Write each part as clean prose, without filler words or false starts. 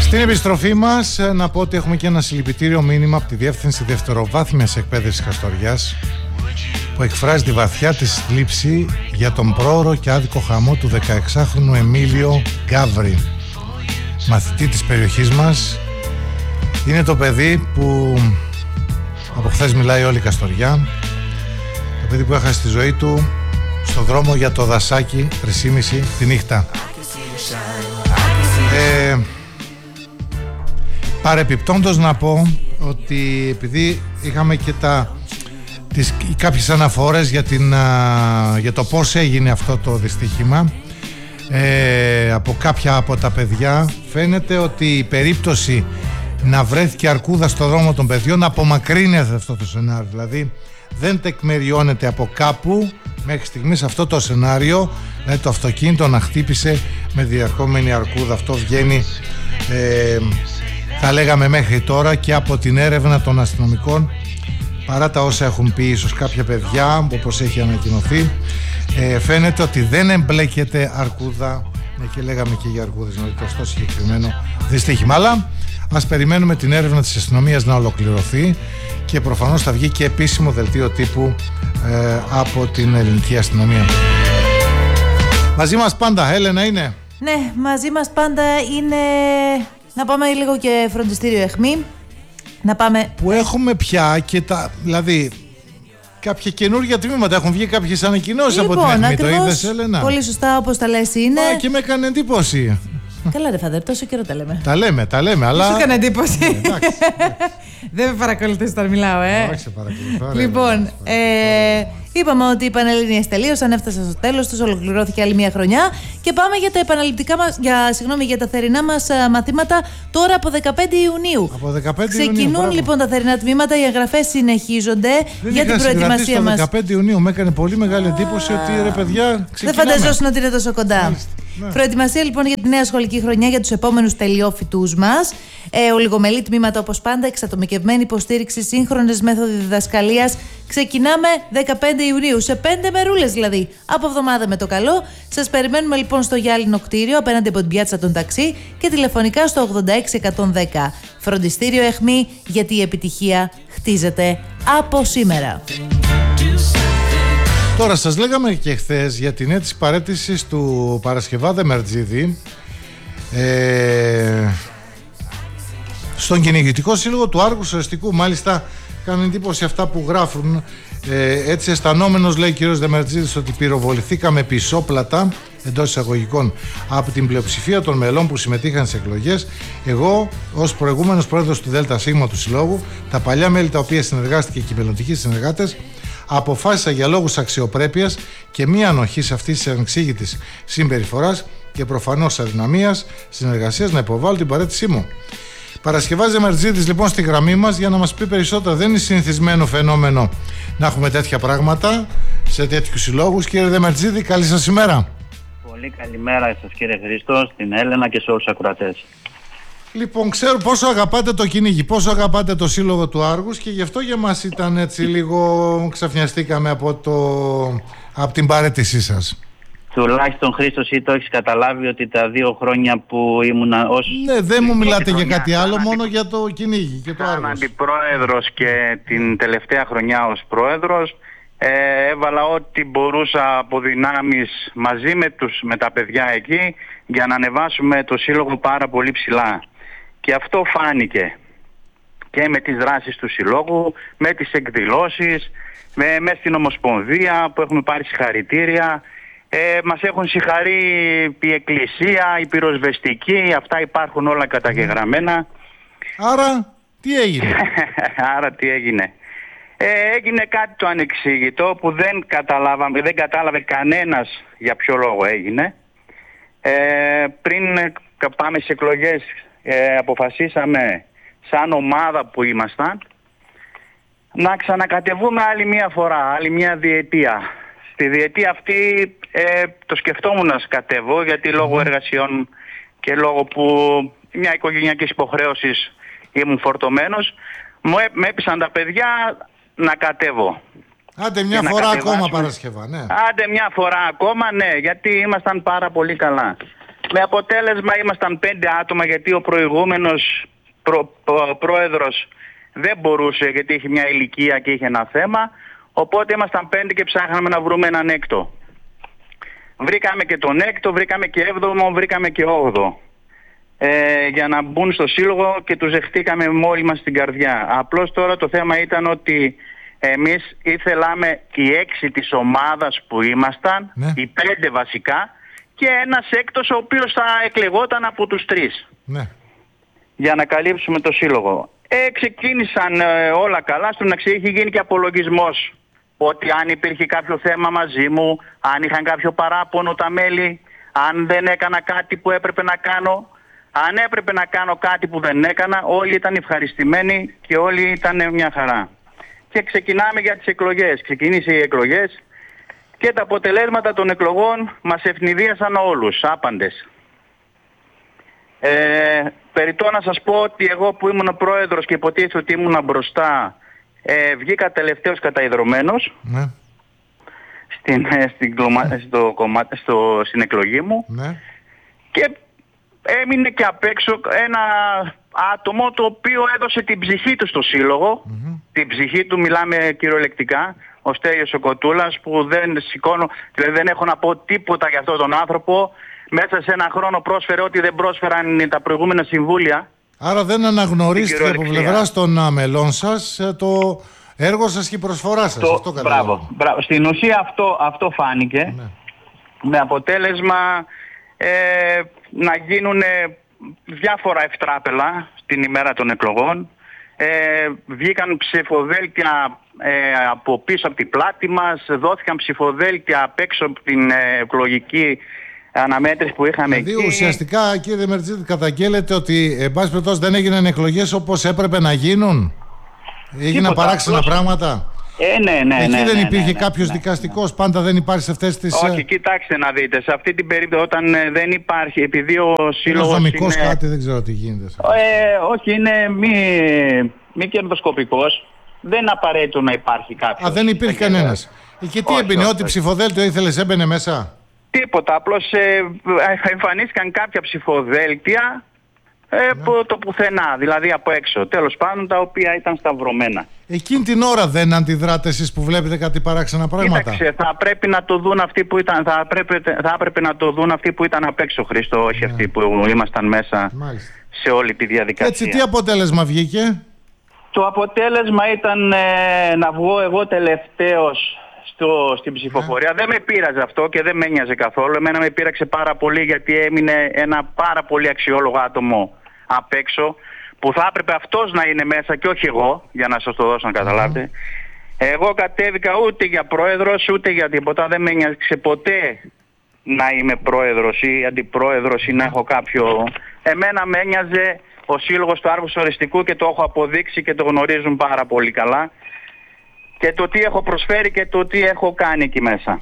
Στην επιστροφή μας να πω ότι έχουμε και ένα συλληπιτήριο μήνυμα από τη Διεύθυνση Δευτεροβάθμιας Εκπαίδευσης Καστοριάς, που εκφράζει τη βαθιά της θλίψη για τον πρόωρο και άδικο χαμό του 16χρονου Εμίλιο Γκάβρη, μαθητή της περιοχής μας. Είναι το παιδί που από χθες μιλάει όλη η Καστοριά, το παιδί που έχασε τη ζωή του στο δρόμο για το δασάκι 3:30 τη νύχτα. Παρεπιπτόντως να πω ότι επειδή είχαμε και κάποιες αναφορές για το πώς έγινε αυτό το δυστύχημα από κάποια από τα παιδιά, φαίνεται ότι η περίπτωση να βρέθηκε αρκούδα στο δρόμο των παιδιών απομακρύνεται αυτό το σενάριο, δηλαδή δεν τεκμεριώνεται από κάπου μέχρι στιγμής αυτό το σενάριο, δηλαδή το αυτοκίνητο να χτύπησε με διαρκόμενη αρκούδα. Αυτό βγαίνει θα λέγαμε μέχρι τώρα και από την έρευνα των αστυνομικών, παρά τα όσα έχουν πει ίσως κάποια παιδιά, όπως έχει ανακοινωθεί, φαίνεται ότι δεν εμπλέκεται αρκούδα, και λέγαμε και για αρκούδες νωρίτερα στο συγκεκριμένο δυστύχημα. Αλλά ας περιμένουμε την έρευνα της αστυνομίας να ολοκληρωθεί και προφανώς θα βγει και επίσημο δελτίο τύπου από την ελληνική αστυνομία. Μαζί μας πάντα, Έλενα, είναι. Ναι, μαζί μας πάντα είναι. Να πάμε λίγο και φροντιστήριο Αιχμή. Να πάμε. Που έχουμε πια και δηλαδή κάποια καινούργια τμήματα. Έχουν βγει κάποιες ανακοινώσεις από την Αιχμή. Το είδες, Έλενα? Πολύ σωστά, όπως τα λες είναι. Και με έκανε εντύπωση. Καλά ρε Φάντερ, τόσο καιρό τα λέμε. Τα λέμε, αλλά. Σου έκανε εντύπωση. Δεν με παρακολουθείς όταν μιλάω, Όχι, σε παρακολουθώ. Λοιπόν, είπαμε ότι οι Πανελλήνιες τελείωσαν, έφτασαν στο τέλος τους, ολοκληρώθηκε άλλη μια χρονιά και πάμε για τα επαναληπτικά μας, για τα θερινά μας μαθήματα τώρα από 15 Ιουνίου. Από 15 Ξεκινούν λοιπόν τα θερινά τμήματα, οι εγγραφές συνεχίζονται για την προετοιμασία μας. Το 15 Ιουνίου μου έκανε πολύ μεγάλη εντύπωση ότι ρε παιδιά ξεκινάμε. Δεν φανταζόσουν ότι είναι τόσο κοντά. Ναι. Προετοιμασία λοιπόν για τη νέα σχολική χρονιά για τους επόμενους τελειόφοιτους μας. Ολιγομελή τμήματα όπως πάντα, εξατομικευμένη υποστήριξη, σύγχρονες μέθοδοι διδασκαλίας. Ξεκινάμε 15 Ιουνίου, σε 5 μερούλες δηλαδή, από εβδομάδα με το καλό. Σας περιμένουμε λοιπόν στο γυάλινο κτίριο απέναντι από την πιάτσα των ταξί και τηλεφωνικά στο 86110. Φροντιστήριο Αιχμή, γιατί η επιτυχία χτίζεται από σήμερα. Τώρα σας λέγαμε και χθες για την αίτηση παραίτησης του Παρασκευά Δεμερτζίδη στον Κυνηγητικό Σύλλογο του Άργου Σωρεστικού. Μάλιστα κάνουν εντύπωση αυτά που γράφουν. Έτσι αισθανόμενος, λέει ο κ. Δεμερτζίδης, ότι πυροβοληθήκαμε πισόπλατα εντός εισαγωγικών από την πλειοψηφία των μελών που συμμετείχαν στις εκλογές. Εγώ, ως προηγούμενος πρόεδρος του ΔΣ του Συλλόγου, τα παλιά μέλη τα οποία συνεργάστηκε και οι μελλοντικοί συνεργάτες, αποφάσισα για λόγους αξιοπρέπειας και μία ανοχής αυτής της ανεξήγητης συμπεριφοράς και προφανώς αδυναμίας συνεργασίας να υποβάλω την παραίτησή μου. Παρασκευάς Δεμερτζίδης λοιπόν στη γραμμή μας για να μας πει περισσότερα. Δεν είναι συνηθισμένο φαινόμενο να έχουμε τέτοια πράγματα σε τέτοιους συλλόγους. Κύριε Δεμερτζίδη, καλή σας ημέρα. Πολύ καλημέρα σας κύριε Χρήστο, στην Έλενα και σε όλους τους ακροατές. Λοιπόν, ξέρω πόσο αγαπάτε το κυνήγι, πόσο αγαπάτε το Σύλλογο του Άργους και γι' αυτό για μας ήταν έτσι λίγο ξαφνιαστήκαμε από την παραίτησή σας. Τουλάχιστον Χρήστος, ή το έχεις καταλάβει ότι τα 2 χρόνια που ήμουνα ως... Ναι, δεν μου μιλάτε για κάτι άλλο, μόνο για το κυνήγι και το Άργος. Σαν αντιπρόεδρος και την τελευταία χρονιά ως πρόεδρος έβαλα ό,τι μπορούσα από δυνάμεις μαζί με τα παιδιά εκεί για να ανεβάσουμε το Σύλλογο πάρα πολύ ψηλά. Και αυτό φάνηκε και με τις δράσεις του Συλλόγου, με τις εκδηλώσεις, με στην Ομοσπονδία που έχουμε πάρει συγχαρητήρια. Μας έχουν συγχαρεί η Εκκλησία, η πυροσβεστική, αυτά υπάρχουν όλα καταγεγραμμένα. Άρα τι έγινε? Άρα τι έγινε? Έγινε κάτι το ανεξήγητο που δεν κατάλαβε κανένας για ποιο λόγο έγινε. Πριν πάμε στις εκλογές αποφασίσαμε σαν ομάδα που ήμασταν να ξανακατεβούμε άλλη μια φορά, άλλη μια διετία. Στη διετία αυτή το σκεφτόμουν να κατέβω γιατί λόγω εργασιών και λόγω που μια οικογενειακής υποχρέωσης ήμουν φορτωμένος, με έπεισαν τα παιδιά να κατέβω. Άντε μια φορά ακόμα Παρασκευά, ναι. Άντε μια φορά ακόμα, ναι, γιατί ήμασταν πάρα πολύ καλά. Με αποτέλεσμα ήμασταν 5 άτομα, γιατί ο προηγούμενος πρόεδρος δεν μπορούσε, γιατί είχε μια ηλικία και είχε ένα θέμα. Οπότε ήμασταν 5 και ψάχναμε να βρούμε έναν έκτο. Βρήκαμε και τον έκτο, βρήκαμε και 7ο, βρήκαμε και 8ο. Για να μπουν στο σύλλογο και τους δεχτήκαμε με όλη μας την καρδιά. Απλώς τώρα το θέμα ήταν ότι εμείς ήθελαμε οι 6 της ομάδας που ήμασταν, ναι, οι 5 βασικά, και ένας έκτος ο οποίος θα εκλεγόταν από τους 3. Ναι. Για να καλύψουμε το σύλλογο. Ξεκίνησαν όλα καλά, στον αξία είχε γίνει και απολογισμός. Ότι αν υπήρχε κάποιο θέμα μαζί μου, αν είχαν κάποιο παράπονο τα μέλη, αν δεν έκανα κάτι που έπρεπε να κάνω, αν έπρεπε να κάνω κάτι που δεν έκανα, όλοι ήταν ευχαριστημένοι και όλοι ήταν μια χαρά. Και ξεκινάμε για τις εκλογές. Ξεκίνησε οι εκλογές και τα αποτελέσματα των εκλογών μας ευνηδίασαν όλους, άπαντες. Περιττό να σας πω ότι εγώ που ήμουν πρόεδρος και υποτίθεται ότι ήμουν μπροστά, βγήκα τελευταίος καταϊδρωμένος, ναι, στην εκλογή μου, ναι, και έμεινε και απ' έξω ένα άτομο το οποίο έδωσε την ψυχή του στο σύλλογο. Την ψυχή του, μιλάμε κυριολεκτικά, ο Στέλιος ο Κοτούλας, που δεν σηκώνω, δηλαδή δεν έχω να πω τίποτα για αυτόν τον άνθρωπο. Μέσα σε ένα χρόνο πρόσφερε ό,τι δεν πρόσφεραν τα προηγούμενα συμβούλια. Άρα δεν αναγνωρίστηκε από πλευράς των μελών σας το έργο σας και η προσφορά σας. Αυτό μπράβο. Στην ουσία αυτό φάνηκε. Ναι. Με αποτέλεσμα να γίνουν διάφορα ευτράπελα την ημέρα των εκλογών. Βγήκαν ψηφοδέλτια από πίσω από την πλάτη μας, δόθηκαν ψηφοδέλτια απ' έξω από την εκλογική αναμέτρηση που είχαμε εκεί. Δηλαδή ουσιαστικά, κύριε Δεμερτζίδη, καταγγέλλετε ότι εν πάση περιπτώσει δεν έγιναν εκλογές όπως έπρεπε να γίνουν? Έγιναν παράξενα πράγματα? Ναι. Εκεί δεν υπήρχε κάποιος δικαστικός? Πάντα δεν υπάρχει σε αυτές τις... Όχι, κοιτάξτε να δείτε, σε αυτή την περίπτωση όταν δεν υπάρχει, επειδή ο σύλλογος νομικός είναι... κάτι, δεν ξέρω τι γίνεται. Όχι, είναι μη κερδοσκοπικός. Δεν είναι απαραίτητο να υπάρχει κάποιος. Δεν υπήρχε κανένας. Και τι έμπαινε, ό,τι ψηφοδέλτιο ήθελες έμπαινε μέσα? Τίποτα, απλώς εμφανίστηκαν κάποια ψηφοδέλτια από το πουθενά, δηλαδή από έξω, τέλος πάντων, τα οποία ήταν σταυρωμένα. Εκείνη την ώρα δεν αντιδράτε εσείς που βλέπετε κάτι παράξενα πράγματα? Κοίταξε, θα πρέπει να το δουν αυτοί που ήταν, θα έπρεπε να το δουν αυτοί που ήταν απ' έξω, Χρήστο, όχι αυτοί που ήμασταν μέσα. Μάλιστα. Σε όλη τη διαδικασία. Έτσι, τι αποτέλεσμα βγήκε? Το αποτέλεσμα ήταν να βγω εγώ τελευταίος στην ψηφοφορία. Δεν με πείραζε αυτό και δεν με ένοιαζε καθόλου. Εμένα με πείραξε πάρα πολύ, γιατί έμεινε ένα πάρα πολύ αξιόλογο άτομο απ' έξω, που θα έπρεπε αυτός να είναι μέσα και όχι εγώ, για να σας το δώσω να καταλάβετε. Εγώ κατέβηκα ούτε για πρόεδρος ούτε για τίποτα. Δεν με ένοιαζε ποτέ να είμαι πρόεδρος ή αντιπρόεδρος ή να έχω κάποιο... Εμένα με ένοιαζε ο σύλλογος του Άργους Οριστικού και το έχω αποδείξει και το γνωρίζουν πάρα πολύ καλά. Και το τι έχω προσφέρει και το τι έχω κάνει εκεί μέσα.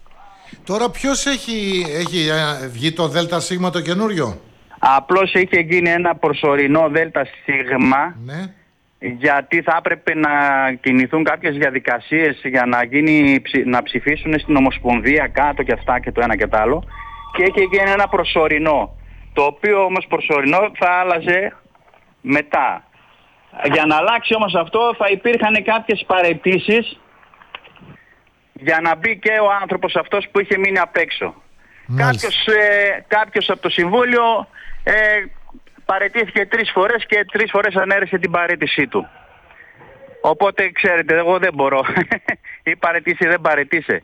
Τώρα ποιος έχει βγει το ΔΣ το καινούριο? Απλώς είχε γίνει ένα προσωρινό ΔΣ, ναι, γιατί θα έπρεπε να κινηθούν κάποιες διαδικασίες για να ψηφίσουν στην Ομοσπονδία κάτω και αυτά και το ένα και το άλλο. Και είχε γίνει ένα προσωρινό, το οποίο όμως προσωρινό θα άλλαζε μετά. Για να αλλάξει όμως αυτό θα υπήρχαν κάποιες παραιτήσεις για να μπει και ο άνθρωπος αυτός που είχε μείνει απ' έξω. Κάποιος από το Συμβούλιο παραιτήθηκε 3 φορές και 3 φορές ανέρεσε την παραίτησή του. Οπότε ξέρετε, εγώ δεν μπορώ. Ή παραιτήσει δεν παραιτήσε.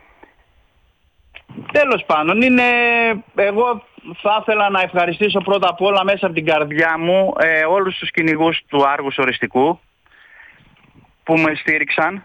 Τέλος πάντων, εγώ θα ήθελα να ευχαριστήσω πρώτα απ' όλα μέσα από την καρδιά μου όλους τους κυνηγούς του Άργους Οριστικού που με στήριξαν.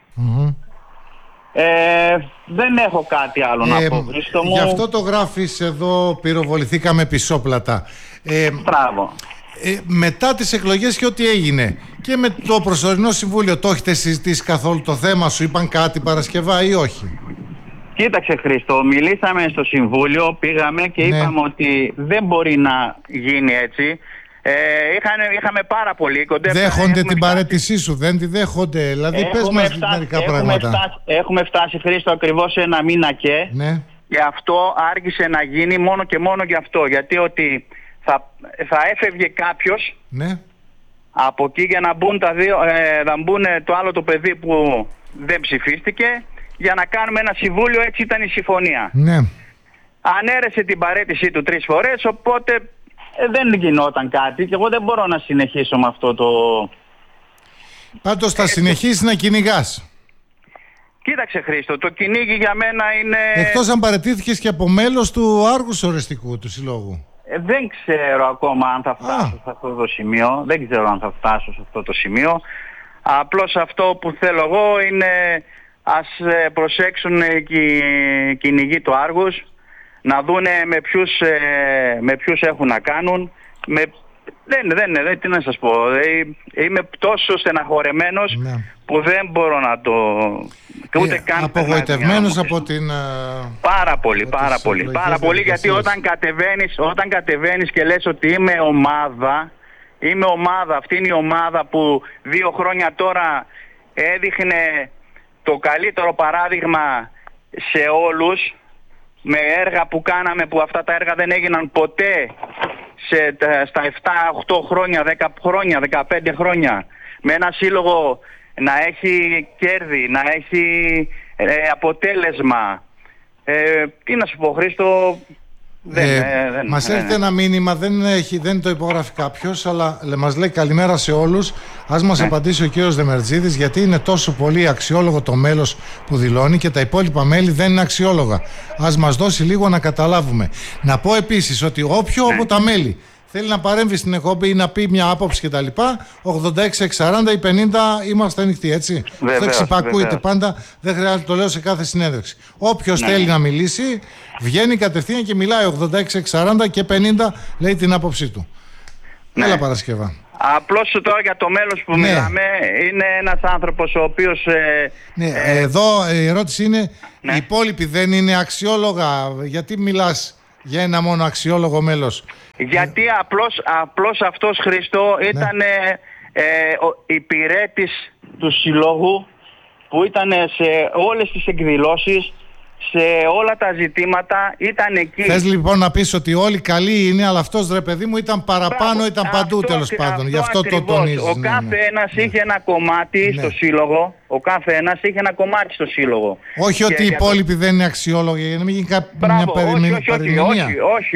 Δεν έχω κάτι άλλο να πω, Χρήστο μου. Γι' αυτό το γράφεις εδώ, πυροβοληθήκαμε πισόπλατα. Μπράβο. Μετά τις εκλογές και ό,τι έγινε και με το προσωρινό συμβούλιο, το έχετε συζητήσει καθόλου το θέμα? Σου είπαν κάτι Παρασκευά ή όχι? Κοίταξε, Χρήστο, μιλήσαμε στο Συμβούλιο, πήγαμε και είπαμε ότι δεν μπορεί να γίνει έτσι. Είχαμε πάρα πολύ κοντά. Δέχονται την παραίτησή σου, δεν τη δέχονται? Δηλαδή πες μας μερικά πράγματα. Έχουμε φτάσει, Χρήστο, ακριβώς 1 μήνα και... Ναι. και αυτό άργησε να γίνει μόνο και μόνο γι' αυτό. Γιατί ότι θα έφευγε κάποιος από εκεί για να μπουν να μπουν το άλλο το παιδί που δεν ψηφίστηκε, για να κάνουμε ένα συμβούλιο. Έτσι ήταν η συμφωνία. Ναι. Ανέρεσε την παραίτησή του 3 φορές, οπότε δεν γινόταν κάτι και εγώ δεν μπορώ να συνεχίσω με αυτό το... Πάντως θα συνεχίσεις να κυνηγάς. Κοίταξε Χρήστο, το κυνήγι για μένα είναι... Εκτός αν παραιτήθηκες και από μέλος του Άργους Ορεστικού του Συλλόγου. Δεν ξέρω ακόμα αν θα φτάσω σε αυτό το σημείο. Δεν ξέρω αν θα φτάσω σε αυτό το σημείο. Απλώς αυτό που θέλω εγώ είναι ας προσέξουν οι κυνηγοί του Άργους, να δούνε με ποιους έχουν να κάνουν. Δεν, τι να σας πω. Είμαι τόσο στεναχωρεμένος που δεν μπορώ να το... Ούτε καν απογοητευμένος από την... Πάρα πολύ, γιατί όταν κατεβαίνεις και λες ότι είμαι ομάδα, αυτή είναι η ομάδα που 2 χρόνια τώρα έδειχνε το καλύτερο παράδειγμα σε όλους, με έργα που κάναμε, που αυτά τα έργα δεν έγιναν ποτέ στα 7-8 χρόνια, 10 χρόνια, 15 χρόνια, με ένα σύλλογο να έχει κέρδη, να έχει αποτέλεσμα. Τι να σου πω Χρήστο, μας έρχεται ένα μήνυμα, δεν το υπογράφει κάποιος, αλλά μας λέει καλημέρα σε όλους. Ας μας απαντήσει ο κύριος Δεμερτζίδης, γιατί είναι τόσο πολύ αξιόλογο το μέλος που δηλώνει και τα υπόλοιπα μέλη δεν είναι αξιόλογα. Ας μας δώσει λίγο να καταλάβουμε. Να πω επίσης ότι όποιο από τα μέλη θέλει να παρέμβει στην εκπομπή ή να πει μια άποψη κτλ. 86-40 ή 50 είμαστε ανοιχτοί, έτσι. Αυτό εξυπακούεται πάντα, δεν χρειάζεται, το λέω σε κάθε συνέντευξη. Όποιος θέλει να μιλήσει, βγαίνει κατευθείαν και μιλάει 86-40 και 50 λέει την άποψή του. Έλα Παρασκευά. Απλώς τώρα για το μέλος που μιλάμε, είναι ένας άνθρωπος ο οποίος... εδώ η ερώτηση είναι, οι υπόλοιποι δεν είναι αξιόλογα? Γιατί μιλάς για ένα μόνο αξιόλογο μέλος? Γιατί απλώς αυτός Χριστό ήταν υπηρέτης του συλλόγου, που ήταν σε όλες τις εκδηλώσεις, σε όλα τα ζητήματα, ήταν εκεί. Θες λοιπόν να πεις ότι όλοι καλοί είναι, αλλά αυτός ρε παιδί μου ήταν παραπάνω, ήταν παντού τέλος πάντων. Γι' αυτό το τονίζεις. Ο κάθε ένας είχε ένα κομμάτι στο σύλλογο. Ο κάθε ένας είχε ένα κομμάτι στο σύλλογο. Όχι ότι οι υπόλοιποι δεν είναι αξιόλογοι, για να μην γίνει μια παρεμηνία.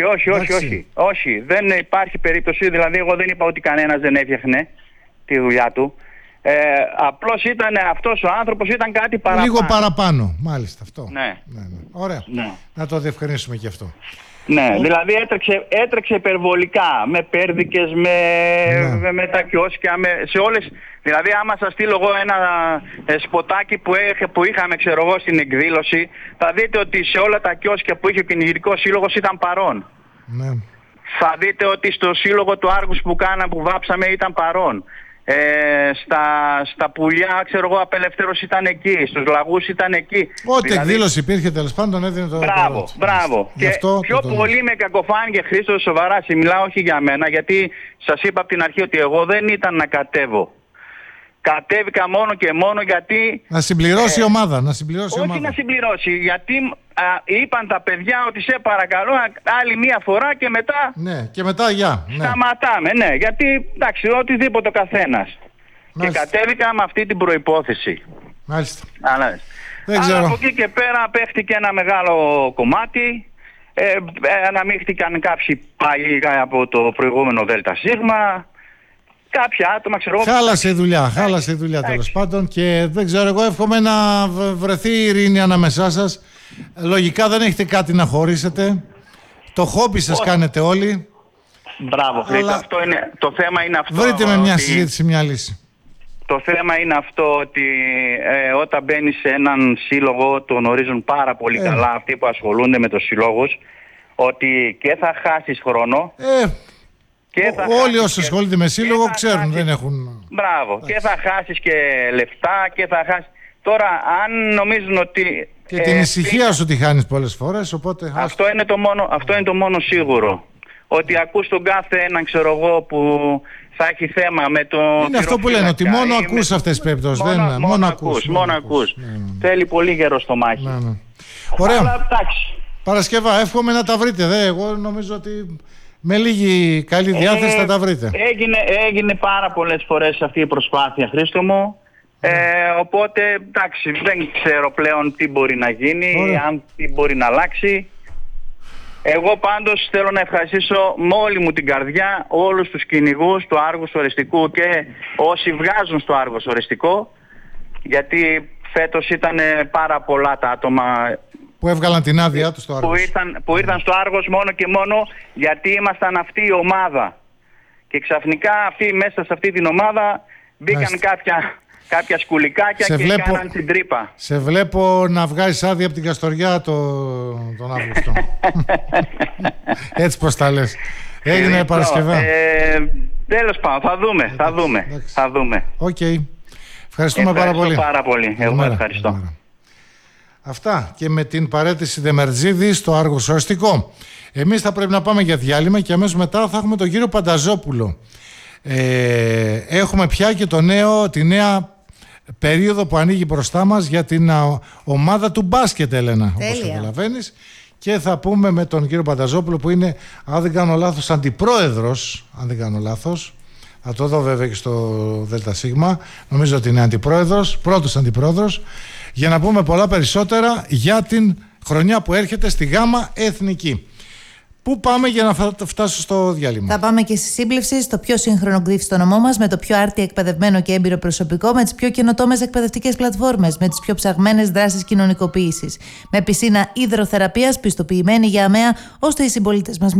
Όχι. Δεν υπάρχει περίπτωση. Δηλαδή, εγώ δεν είπα ότι κανένας δεν έφτιαχνε τη δουλειά του. Απλώς ήταν αυτός ο άνθρωπος, ήταν κάτι παραπάνω. Λίγο παραπάνω, μάλιστα αυτό. Ναι. Ωραία. Να το διευκρινίσουμε και αυτό. Ναι, δηλαδή έτρεξε υπερβολικά, με πέρδικες, με τα κιόσκια, σε όλες. Δηλαδή άμα σας στείλω εγώ ένα σποτάκι που είχαμε, ξέρω εγώ, στην εκδήλωση, θα δείτε ότι σε όλα τα κιόσκια που είχε ο κυνηγητικός σύλλογος ήταν παρόν. Ναι. Θα δείτε ότι στο σύλλογο του Άργους που βάψαμε ήταν παρόν. Στα πουλιά, ξέρω εγώ, απελευθέρωση ήταν εκεί. Στους λαγούς ήταν εκεί. Ό,τι εκδήλωση υπήρχε, τέλος πάντων έδινε το... Μπράβο. Και πιο πολύ με κακοφάνηκε, Χρήστο, σοβαρά, μιλάω όχι για μένα, γιατί σας είπα από την αρχή ότι εγώ δεν ήταν να κατέβω. Κατέβηκα μόνο και μόνο γιατί... Να συμπληρώσει η ομάδα. Να συμπληρώσει, γιατί είπαν τα παιδιά ότι σε παρακαλώ άλλη μία φορά και μετά... Ναι, και μετά σταματάμε, γιατί εντάξει, οτιδήποτε ο καθένας. Μάλιστα. Και κατέβηκα με αυτή την προϋπόθεση. Μάλιστα. Αλλά από εκεί και πέρα παίχτηκε ένα μεγάλο κομμάτι. Αναμίχθηκαν κάποιοι παλιοί από το προηγούμενο ΔΣ. Κάποια άτομα, ξέρω... Χάλασε η δουλειά τέλος πάντων, και δεν ξέρω, εγώ εύχομαι να βρεθεί η ειρήνη ανάμεσά σας. Λογικά δεν έχετε κάτι να χωρίσετε. Το χόμπι σας κάνετε όλοι. Μπράβο, αλλά... το θέμα είναι αυτό. Βρείτε με μια συζήτηση μια λύση. Το θέμα είναι αυτό ότι όταν μπαίνεις σε έναν σύλλογο, το γνωρίζουν πάρα πολύ καλά αυτοί που ασχολούνται με τους συλλόγους, ότι και θα χάσεις χρόνο... Όλοι όσοι ασχολούνται με σύλλογο ξέρουν, δεν έχουν... Μπράβο. Και θα χάσεις και λεφτά και θα χάσεις... Τώρα, αν νομίζουν ότι... Και την ησυχία σου τη χάνεις πολλές φορές, οπότε... Αυτό είναι το μόνο σίγουρο. Ότι ακούς τον κάθε έναν, ξέρω εγώ, που θα έχει θέμα με το... Είναι αυτό που λένε, ότι μόνο ακούς αυτές τις περιπτώσεις. Μόνο ακούς. Θέλει πολύ γερό στο μάχη. Ωραία. Αλλά εντάξει. Παρασκευά, εύχομαι να τα βρείτε. Εγώ νομίζω ότι με λίγη καλή διάθεση θα τα βρείτε. Έγινε πάρα πολλές φορές αυτή η προσπάθεια, Χρήστο μου. Οπότε, εντάξει, δεν ξέρω πλέον τι μπορεί να γίνει, αν τι μπορεί να αλλάξει. Εγώ πάντως θέλω να ευχαριστήσω με όλη μου την καρδιά όλους τους κυνηγούς του Άργους Ορεστικού και όσοι βγάζουν στο Άργος Ορεστικό, γιατί φέτος ήταν πάρα πολλά τα άτομα που έβγαλαν την άδειά τους στο Άργος. Που ήρθαν στο Άργος μόνο και μόνο γιατί ήμασταν αυτή η ομάδα. Και ξαφνικά αυτοί μέσα σε αυτή την ομάδα μπήκαν κάποια σκουλικάκια και κάναν την τρύπα. Σε βλέπω να βγάζεις άδεια από την Καστοριά τον Αύγουστο. Έτσι πως τα λες. Έγινε Παρασκευά. Τέλος πάντων, θα δούμε. Οκ. Ευχαριστούμε πάρα πολύ. Πάρα πολύ. Εγώ ευχαριστώ. Καλημέρα. Αυτά και με την παραίτηση Δεμερτζίδη στο Άργος Ορεστικό. Εμείς θα πρέπει να πάμε για διάλειμμα και αμέσως μετά θα έχουμε τον κύριο Πανταζόπουλο. Έχουμε πια και τη νέα περίοδο που ανοίγει μπροστά μας για την ομάδα του μπάσκετ, Έλενα, όπως καταλαβαίνεις. Και θα πούμε με τον κύριο Πανταζόπουλο που είναι, αν δεν κάνω λάθος, αντιπρόεδρος, αν δεν κάνω λάθος. Θα το δω βέβαια και στο ΔΣ. Νομίζω ότι είναι αντιπρόεδρος, πρώτος αντιπρόεδρος, για να πούμε πολλά περισσότερα για την χρονιά που έρχεται στη ΓΑΜΑ Εθνική. Πού πάμε για να φτάσω στο διάλειμμα? Θα πάμε και στη σύμπλευση στο πιο σύγχρονο γκριφ στο νομό μας, με το πιο άρτια εκπαιδευμένο και έμπειρο προσωπικό, με τις πιο καινοτόμες εκπαιδευτικές πλατφόρμες, με τις πιο ψαγμένες δράσεις κοινωνικοποίησης. Με πισίνα υδροθεραπείας πιστοποιημένη για ΑΜΕΑ, ώστε οι συμπολίτες μας με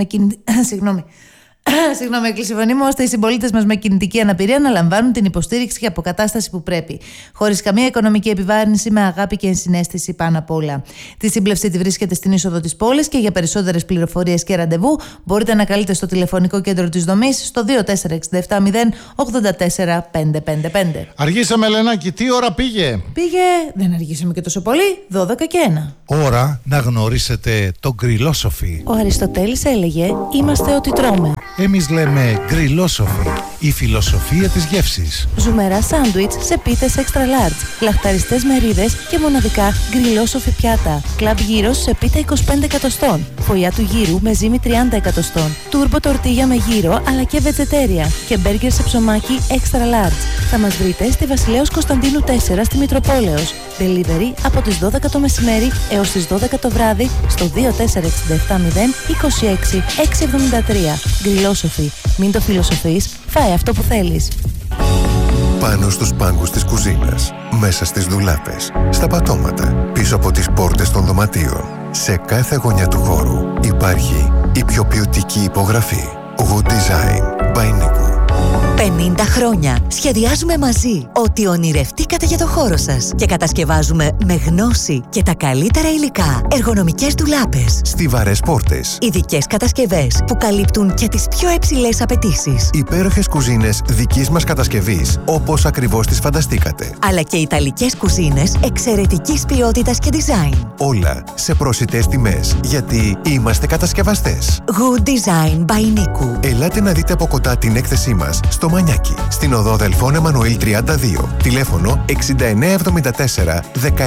ώστε οι συμπολίτες μας με κινητική αναπηρία να λαμβάνουν την υποστήριξη και αποκατάσταση που πρέπει. Χωρίς καμία οικονομική επιβάρυνση, με αγάπη και ενσυναίσθηση πάνω απ' όλα. Τη σύμπλευση τη βρίσκεται στην είσοδο της πόλης και για περισσότερες πληροφορίες και ραντεβού μπορείτε να καλείτε στο τηλεφωνικό κέντρο της δομής στο 24670 84 555. Αργήσαμε, Ελενάκη, τι ώρα πήγε? Δεν αργήσαμε και τόσο πολύ, 12 και 1. Ώρα να γνωρίσετε τον Γκριλόσοφι. Ο Αριστοτέλης έλεγε: είμαστε ό,τι τρώμε. Εμείς λέμε Γκριλόσοφι, η φιλοσοφία της γεύσης. Ζουμερά σάντουιτς σε πίτες extra large, λαχταριστές μερίδες και μοναδικά γκριλόσοφι πιάτα. Κλαμπ γύρος σε πίτα 25 εκατοστών. Φωλιά του γύρου με ζύμη 30 εκατοστών. Τούρμπο τορτίγια με γύρο αλλά και βετζετέρια. Και μπέργκερ σε ψωμάκι extra large. Θα μας βρείτε στη Βασιλέως Κωνσταντίνου 4 στη Μητροπόλεως. Delivery από τις 12 το μεσημέρι έως τις 12 το βράδυ στο 24670 26 673. Γκριλόσοφι. Μην το φιλοσοφείς, φάε αυτό που θέλεις. Πάνω στους πάγκους της κουζίνας, μέσα στις ντουλάπες, στα πατώματα, πίσω από τις πόρτες των δωματίων. Σε κάθε γωνιά του χώρου υπάρχει η πιο ποιοτική υπογραφή. Good Design by Niku. 50 χρόνια σχεδιάζουμε μαζί ό,τι ονειρευτήκατε για το χώρο σας και κατασκευάζουμε με γνώση και τα καλύτερα υλικά εργονομικές ντουλάπες, Στιβαρές πόρτες, ειδικές κατασκευές που καλύπτουν και τις πιο υψηλές απαιτήσεις, υπέροχες κουζίνες δικής μας κατασκευής όπως ακριβώς τις φανταστήκατε, αλλά και ιταλικές κουζίνες εξαιρετικής ποιότητας και design. όλα σε προσιτές τιμές, γιατί είμαστε κατασκευαστές. Good Design by Niku. Ελάτε να δείτε από κοντά την έκθεσή μας στο Μανιάκι, στην οδό Δελφών Εμμανουήλ 32, τηλέφωνο 6974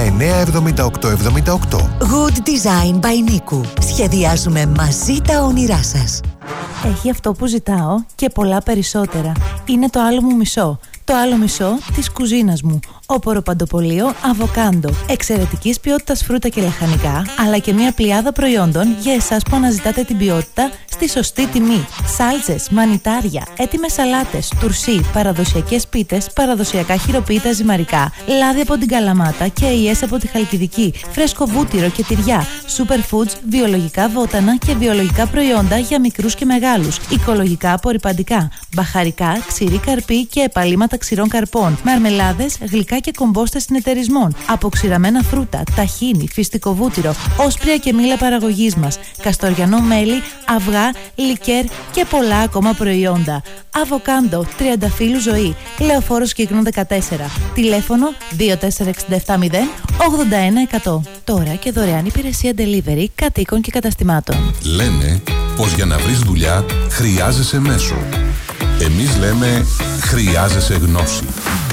197878. Good Design by Niku. Σχεδιάζουμε μαζί τα όνειρά σας. Έχει αυτό που ζητάω και πολλά περισσότερα. Είναι το άλλο μου μισό. Το άλλο μισό της κουζίνας μου. Όπορο παντοπολείο αβοκάντο. Εξαιρετικής ποιότητας φρούτα και λαχανικά, αλλά και μια πλειάδα προϊόντων για εσάς που αναζητάτε την ποιότητα στη σωστή τιμή. Σάλτσες, μανιτάρια, έτοιμες σαλάτες, τουρσί, παραδοσιακές πίτες, παραδοσιακά χειροποίητα ζυμαρικά, λάδι από την Καλαμάτα και αειές από τη Χαλκιδική, φρέσκο βούτυρο και τυριά, superfoods, βιολογικά βότανα και βιολογικά προϊόντα για μικρούς και μεγάλους, οικολογικά απορρυπαντικά, μπαχαρικά, ξηρή καρπή και επαλήματα ξηρών καρπών, μαρμελάδες, γλυκά και κομπόστες συνεταιρισμών, αποξηραμένα φρούτα, ταχίνι, φυστικό βούτυρο, όσπρια και μήλα παραγωγής μας, καστοριανό μέλι, αυγά, λικέρ και πολλά ακόμα προϊόντα. Αβοκάντο, τριανταφύλου ζωή, Λεωφόρος Κύκνου 14, τηλέφωνο 24670 81100. Τώρα και δωρεάν υπηρεσία delivery κατοίκων και καταστημάτων. Λένε πως για να βρεις δουλειά χρειάζεσαι μέσο. Εμείς λέμε χρειάζεσαι γνώση.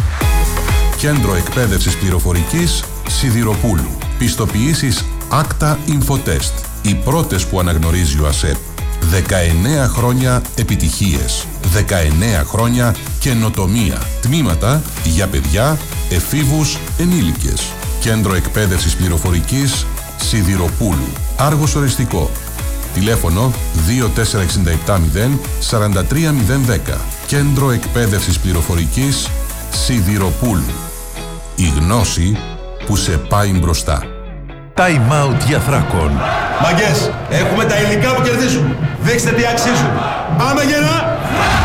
Κέντρο Εκπαίδευσης Πληροφορικής Σιδηροπούλου. Πιστοποιήσεις Acta Infotest. Οι πρώτες που αναγνωρίζει ο ΑΣΕΠ. 19 χρόνια επιτυχίες. 19 χρόνια καινοτομία. Τμήματα για παιδιά, εφήβους, ενήλικες. Κέντρο εκπαίδευσης πληροφορικής Σιδηροπούλου. Άργος Οριστικό. Τηλέφωνο 24670 43010. Κέντρο εκπαίδευσης πληροφορικής Σιδηροπούλου. Η γνώση που σε πάει μπροστά. Time out για Θράκον. Μαγκές, έχουμε τα υλικά που κερδίζουν. Δείξτε τι αξίζουν. Πάμε γερά!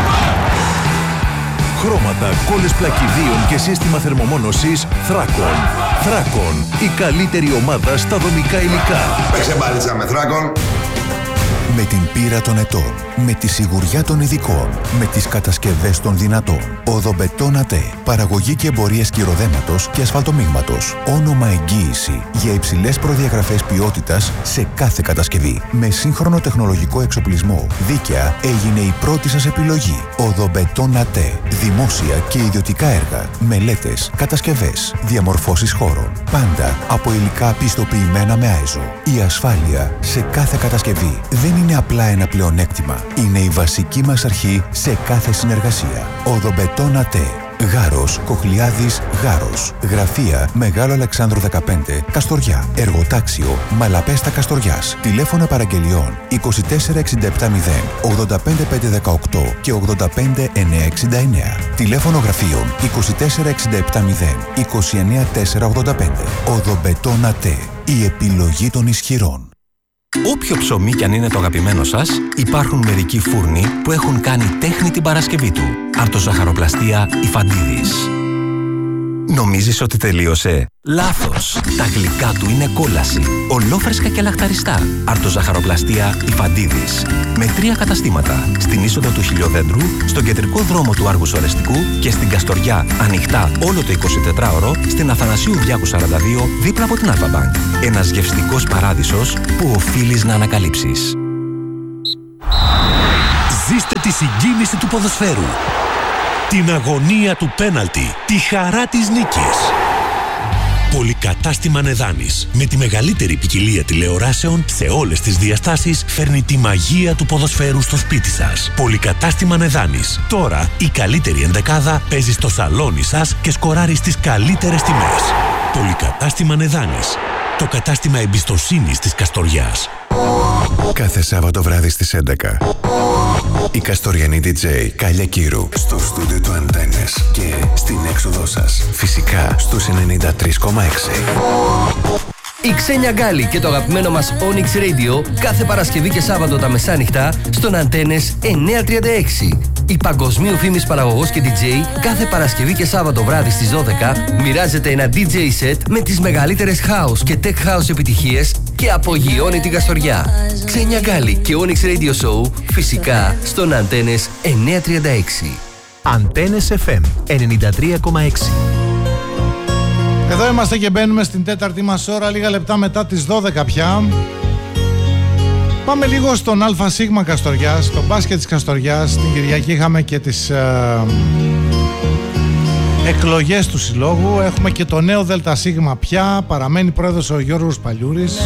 Χρώματα, κόλλες πλακιδίων και σύστημα θερμομόνωσης Θράκον. Θράκον, η καλύτερη ομάδα στα δομικά υλικά. Παίξε μπάλιτσα με Θράκον. Με την πείρα των ετών, με τη σιγουριά των ειδικών, με τις κατασκευές των δυνατών. Οδομπετόν ΑΤΕ. Παραγωγή και εμπορία σκυροδέματος και ασφαλτομίγματος. Όνομα εγγύηση για υψηλές προδιαγραφές ποιότητας σε κάθε κατασκευή. Με σύγχρονο τεχνολογικό εξοπλισμό. Δίκαια έγινε η πρώτη σας επιλογή. Οδομπετόν ΑΤΕ. Δημόσια και ιδιωτικά έργα. Μελέτες, κατασκευές, διαμορφώσεις χώρων. Πάντα από υλικά πιστοποιημένα με ISO. Η ασφάλεια σε κάθε κατασκευή δεν είναι απλά ένα πλεονέκτημα. Είναι η βασική μας αρχή σε κάθε συνεργασία. Οδομπετόν ΑΤΕ. Γάρος, Κοχλιάδης, Γάρος. Γραφεία Μεγάλο Αλεξάνδρου 15, Καστοριά. Εργοτάξιο Μαλαπέστα Καστοριάς. Τηλέφωνο παραγγελιών 24670 85518 και 85969. Τηλέφωνο γραφείων 24670 29485. Οδομπετόν ΑΤΕ. Η επιλογή των ισχυρών. Όποιο ψωμί κι αν είναι το αγαπημένο σας, υπάρχουν μερικοί φούρνοι που έχουν κάνει τέχνη την Παρασκευή του. Αρτοζαχαροπλαστεία Ιφαντίδης. Νομίζεις ότι τελείωσε? Λάθος! Τα γλυκά του είναι κόλαση. Ολόφρεσκα και λαχταριστά. Αρτοζαχαροπλαστεία Ιφαντίδης. Με 3 καταστήματα. Στην είσοδο του Χιλιοδέντρου, στον κεντρικό δρόμο του Άργους Ορεστικού και στην Καστοριά, ανοιχτά όλο το 24ωρο, στην Αθανασίου Διάκου 42, δίπλα από την Αλφα-Μπανκ. Ένας γευστικός παράδεισος που οφείλεις να ανακαλύψεις. Ζήστε τη συγκίνηση του ποδοσφαίρου. Την αγωνία του πέναλτι. Τη χαρά της νίκης. Πολυκατάστημα Νεδάνης. Με τη μεγαλύτερη ποικιλία τηλεοράσεων σε όλες τις διαστάσεις φέρνει τη μαγεία του ποδοσφαίρου στο σπίτι σας. Πολυκατάστημα Νεδάνης. Τώρα η καλύτερη ενδεκάδα παίζει στο σαλόνι σας και σκοράρει στις καλύτερες τιμές. Πολυκατάστημα Νεδάνης. Το κατάστημα εμπιστοσύνης της Καστοριάς. Κάθε Σάββατο βράδυ στις 11. Η Καστοριανή DJ Κάλια Κύρου στο στούντιο του Αντένες και στην έξοδό σας. Φυσικά στους 93,6. Η Ξένια Γκάλη και το αγαπημένο μας Onyx Radio κάθε Παρασκευή και Σάββατο τα μεσάνυχτα στον Αντένες 936. Η παγκοσμίου φήμης παραγωγός και DJ κάθε Παρασκευή και Σάββατο βράδυ στις 12 μοιράζεται ένα DJ set με τις μεγαλύτερες house και tech house επιτυχίες και απογειώνει την Καστοριά. Ξένια Γκάλη και Onyx Radio Show φυσικά στον Αντένες 936. Αντένες FM 93,6. Εδώ είμαστε και μπαίνουμε στην τέταρτη μας ώρα, λίγα λεπτά μετά τις 12 πια. Πάμε λίγο στον ΑΣ Καστοριάς, στο μπάσκετ της Καστοριάς. Την Κυριακή είχαμε και τις εκλογές του συλλόγου. Έχουμε και το νέο ΔΣ πια. Παραμένει πρόεδρος ο Γιώργος Παλιούρης.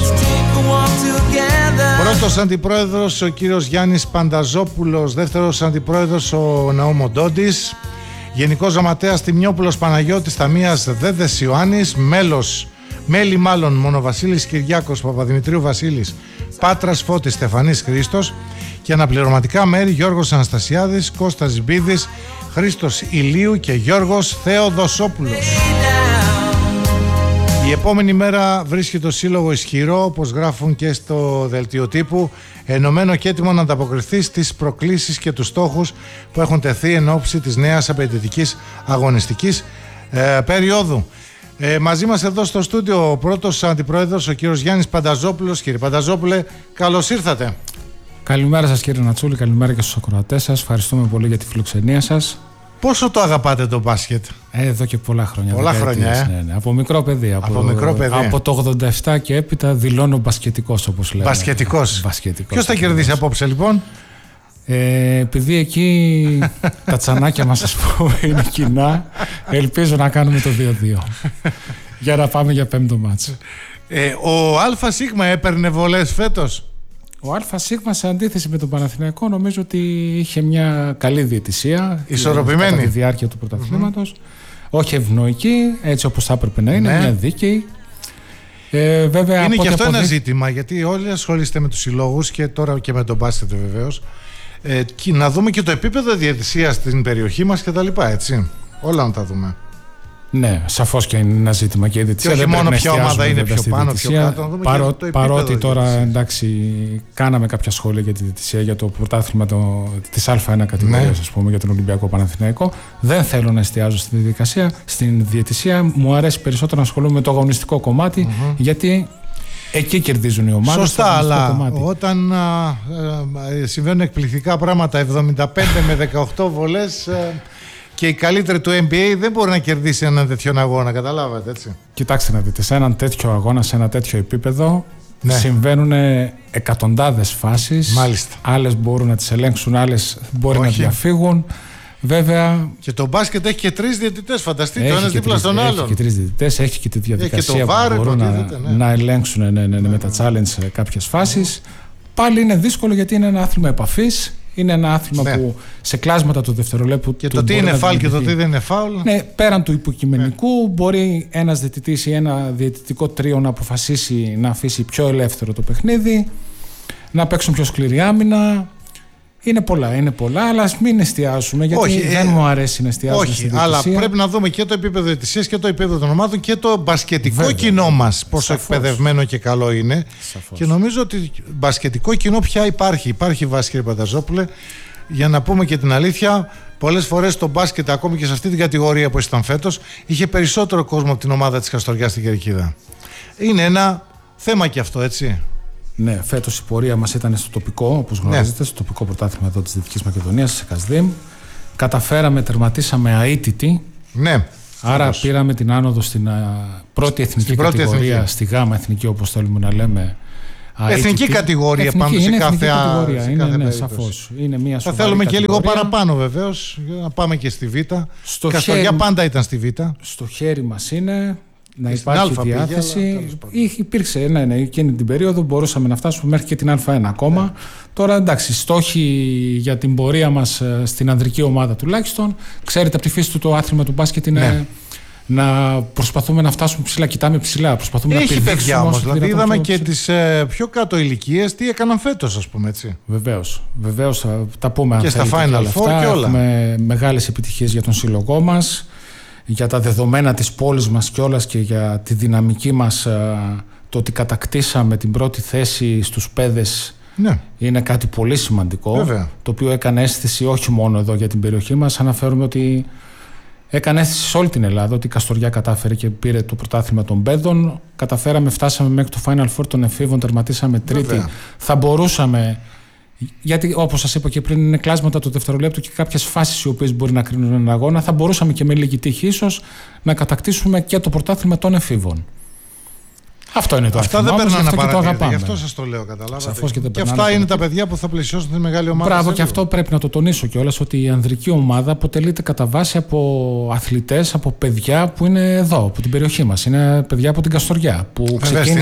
Πρώτος αντιπρόεδρος ο κύριος Γιάννης Πανταζόπουλος. Δεύτερος αντιπρόεδρος ο Ναόμοντόντης. Γενικός Γραμματέας Τιμιόπουλος Παναγιώτης, Ταμείας Δέδες Ιωάννης. Μέλη Μονοβασίλης Κυριάκος, Παπαδημητρίου Βασίλης, Πάτρας Φώτης, Στεφανής Χρήστος. Και αναπληρωματικά μέρη Γιώργος Αναστασιάδης, Κώστας Ζιμπίδης, Χρήστος Ηλίου και Γιώργος Θεοδοσόπουλος. Η επόμενη μέρα βρίσκει το σύλλογο ισχυρό, όπως γράφουν και στο δελτίο τύπου, ενωμένο και έτοιμο να ανταποκριθεί στις προκλήσεις και τους στόχους που έχουν τεθεί εν ώψη της νέας απαιτητικής αγωνιστικής περίοδου. Μαζί μας εδώ στο στούντιο ο πρώτος αντιπρόεδρος, ο κύριος Γιάννης Πανταζόπουλος. Κύριε Πανταζόπουλε, καλώς ήρθατε. Καλημέρα σας κύριε Νατσούλη, καλημέρα και στους ακροατές σας. Ευχαριστούμε πολύ για τη φιλοξενία σας. Πόσο το αγαπάτε το μπάσκετ? Εδώ και πολλά χρόνια. Πολλά χρόνια, ναι. Από μικρό παιδί. Από το 87 και έπειτα δηλώνω μπασκετικός, όπως λέμε. Μπασκετικός. Ποιος θα κερδίσει απόψε λοιπόν? Επειδή εκεί τα τσανάκια μας, ας πούμε, είναι κοινά, ελπίζω να κάνουμε το 2-2 για να πάμε για πέμπτο μάτσο. Ο ΑΣ έπαιρνε βολές φέτος? Ο ΑΣ σε αντίθεση με τον Παναθηναϊκό νομίζω ότι είχε μια καλή διαιτησία. Ισορροπημένη. Κατά τη διάρκεια του πρωταθλήματος. Όχι ευνοϊκή, έτσι όπως θα έπρεπε να είναι, μια δίκαιη. Βέβαια, είναι και αυτό ένα ζήτημα, γιατί όλοι ασχολείστε με τους συλλόγους και τώρα και με τον μπάσκετ βεβαίως. Και να δούμε και το επίπεδο διαιτησίας στην περιοχή μας και τα λοιπά, έτσι. Όλα να τα δούμε. Ναι, σαφώς και είναι ένα ζήτημα και η διαιτησία. Και όχι μόνο ποια ομάδα είναι πιο πάνω, πιο κάτω. Να δούμε παρότι τώρα εντάξει, κάναμε κάποια σχόλια για τη διαιτησία, για το πρωτάθλημα της Α1 κατηγορίας, ας πούμε, για τον Ολυμπιακό Παναθηναϊκό. Δεν θέλω να εστιάζω στην διαιτησία. Μου αρέσει περισσότερο να ασχολούμαι με το αγωνιστικό κομμάτι, γιατί εκεί κερδίζουν οι ομάδες. Σωστά, αλλά όταν συμβαίνουν εκπληκτικά πράγματα, 75 με 18 βολές. Και η καλύτερη του NBA δεν μπορεί να κερδίσει έναν τέτοιο αγώνα, καταλάβατε, έτσι. Κοιτάξτε να δείτε, σε έναν τέτοιο αγώνα, σε ένα τέτοιο επίπεδο, συμβαίνουν εκατοντάδες φάσεις. Μάλιστα. Άλλες μπορούν να τις ελέγξουν, άλλες μπορεί να διαφύγουν. Βέβαια. Και το μπάσκετ έχει και 3 διαιτητές, φανταστείτε, ο ένας δίπλα στον άλλον. Έχει και 3 διαιτητές, έχει και τη διαδικασία που μπορούν να ελέγξουν με τα challenge κάποιες φάσεις. Πάλι είναι δύσκολο γιατί είναι ένα άθλημα επαφής. Είναι ένα άθλημα που σε κλάσματα του δευτερολέπτου. Και το τι είναι φάουλ και το τι δεν είναι φάουλ. Ναι, πέραν του υποκειμενικού, μπορεί ένας διαιτητής ή ένα διαιτητικό τρίο να αποφασίσει να αφήσει πιο ελεύθερο το παιχνίδι, να παίξουν πιο σκληρή άμυνα. Είναι πολλά, αλλά ας μην εστιάσουμε, γιατί δεν μου αρέσει να εστιάσουμε στη διαιτησία. Αλλά πρέπει να δούμε και το επίπεδο διαιτησίας και το επίπεδο των ομάδων και το μπασκετικό κοινό μας, πόσο εκπαιδευμένο και καλό είναι. Σαφώς. Και νομίζω ότι μπασκετικό κοινό πια υπάρχει. Υπάρχει βάση, κύριε Πανταζόπουλε, για να πούμε και την αλήθεια. Πολλές φορές το μπάσκετ, ακόμη και σε αυτή την κατηγορία που ήταν φέτος, είχε περισσότερο κόσμο από την ομάδα της Καστοριάς στην Κερκίδα. Είναι ένα θέμα και αυτό, έτσι. Ναι, φέτος η πορεία μας ήταν στο τοπικό, όπως γνωρίζετε, στο τοπικό πρωτάθλημα εδώ της Δυτικής Μακεδονίας, σε Κασδίμ. Καταφέραμε, τερματίσαμε αίτητοι. Ναι. Άρα πήραμε την άνοδο στην πρώτη εθνική κατηγορία, στη γάμα εθνική, όπως θέλουμε να λέμε. Εθνική κατηγορία πάνω σε κάθε κατηγορία. Είναι σαφώς. Είναι μια θα θέλουμε και λίγο παραπάνω βεβαίως, να πάμε και στη Β. Καστοριά πάντα ήταν στη Β. Στο χέρι μας είναι. Να υπάρχει διάθεση. Υπήρξε, εκείνη την περίοδο μπορούσαμε να φτάσουμε μέχρι και την Α1 ακόμα. Τώρα εντάξει, στόχοι για την πορεία μας στην ανδρική ομάδα τουλάχιστον. Ξέρετε, από τη φύση του το άθλημα του μπάσκετ είναι να προσπαθούμε να φτάσουμε ψηλά. Κοιτάμε ψηλά. Προσπαθούμε να πηδήξουμε. Έχει παιδιά όμως. Δηλαδή, είδαμε και τις πιο κάτω ηλικίες τι έκαναν φέτος, ας πούμε, έτσι. Βεβαίως, θα τα πούμε. Και στα Final Four και όλα. Έχουμε μεγάλες επιτυχίες για τον σύλλογό μας, για τα δεδομένα της πόλης μας κιόλας και για τη δυναμική μας. Το ότι κατακτήσαμε την πρώτη θέση στους παιδες είναι κάτι πολύ σημαντικό. Βέβαια. Το οποίο έκανε αίσθηση όχι μόνο εδώ για την περιοχή μας. Αναφέρουμε ότι έκανε αίσθηση σε όλη την Ελλάδα, ότι η Καστοριά κατάφερε και πήρε το πρωτάθλημα των παιδών. Φτάσαμε μέχρι το Final Four των εφήβων, τερματίσαμε τρίτη. Βέβαια. Θα μπορούσαμε, γιατί όπως σας είπα και πριν, είναι κλάσματα του δευτερολέπτου και κάποιες φάσεις οι οποίες μπορεί να κρίνουν έναν αγώνα. Θα μπορούσαμε και με λίγη τύχη ίσως να κατακτήσουμε και το πρωτάθλημα των εφήβων. Αυτό είναι το αυτά άθλημα. Δεν περνάνε να παρατηρείτε. Γι' αυτό σας το λέω, καταλάβατε. Σαφώς και αυτά είναι τα παιδιά που θα πλαισιώσουν τη μεγάλη ομάδα. Μπράβο, και αυτό πρέπει να το τονίσω κιόλας, ότι η ανδρική ομάδα αποτελείται κατά βάση από αθλητές, από παιδιά που είναι εδώ, από την περιοχή μας. Είναι παιδιά από την Καστοριά. Που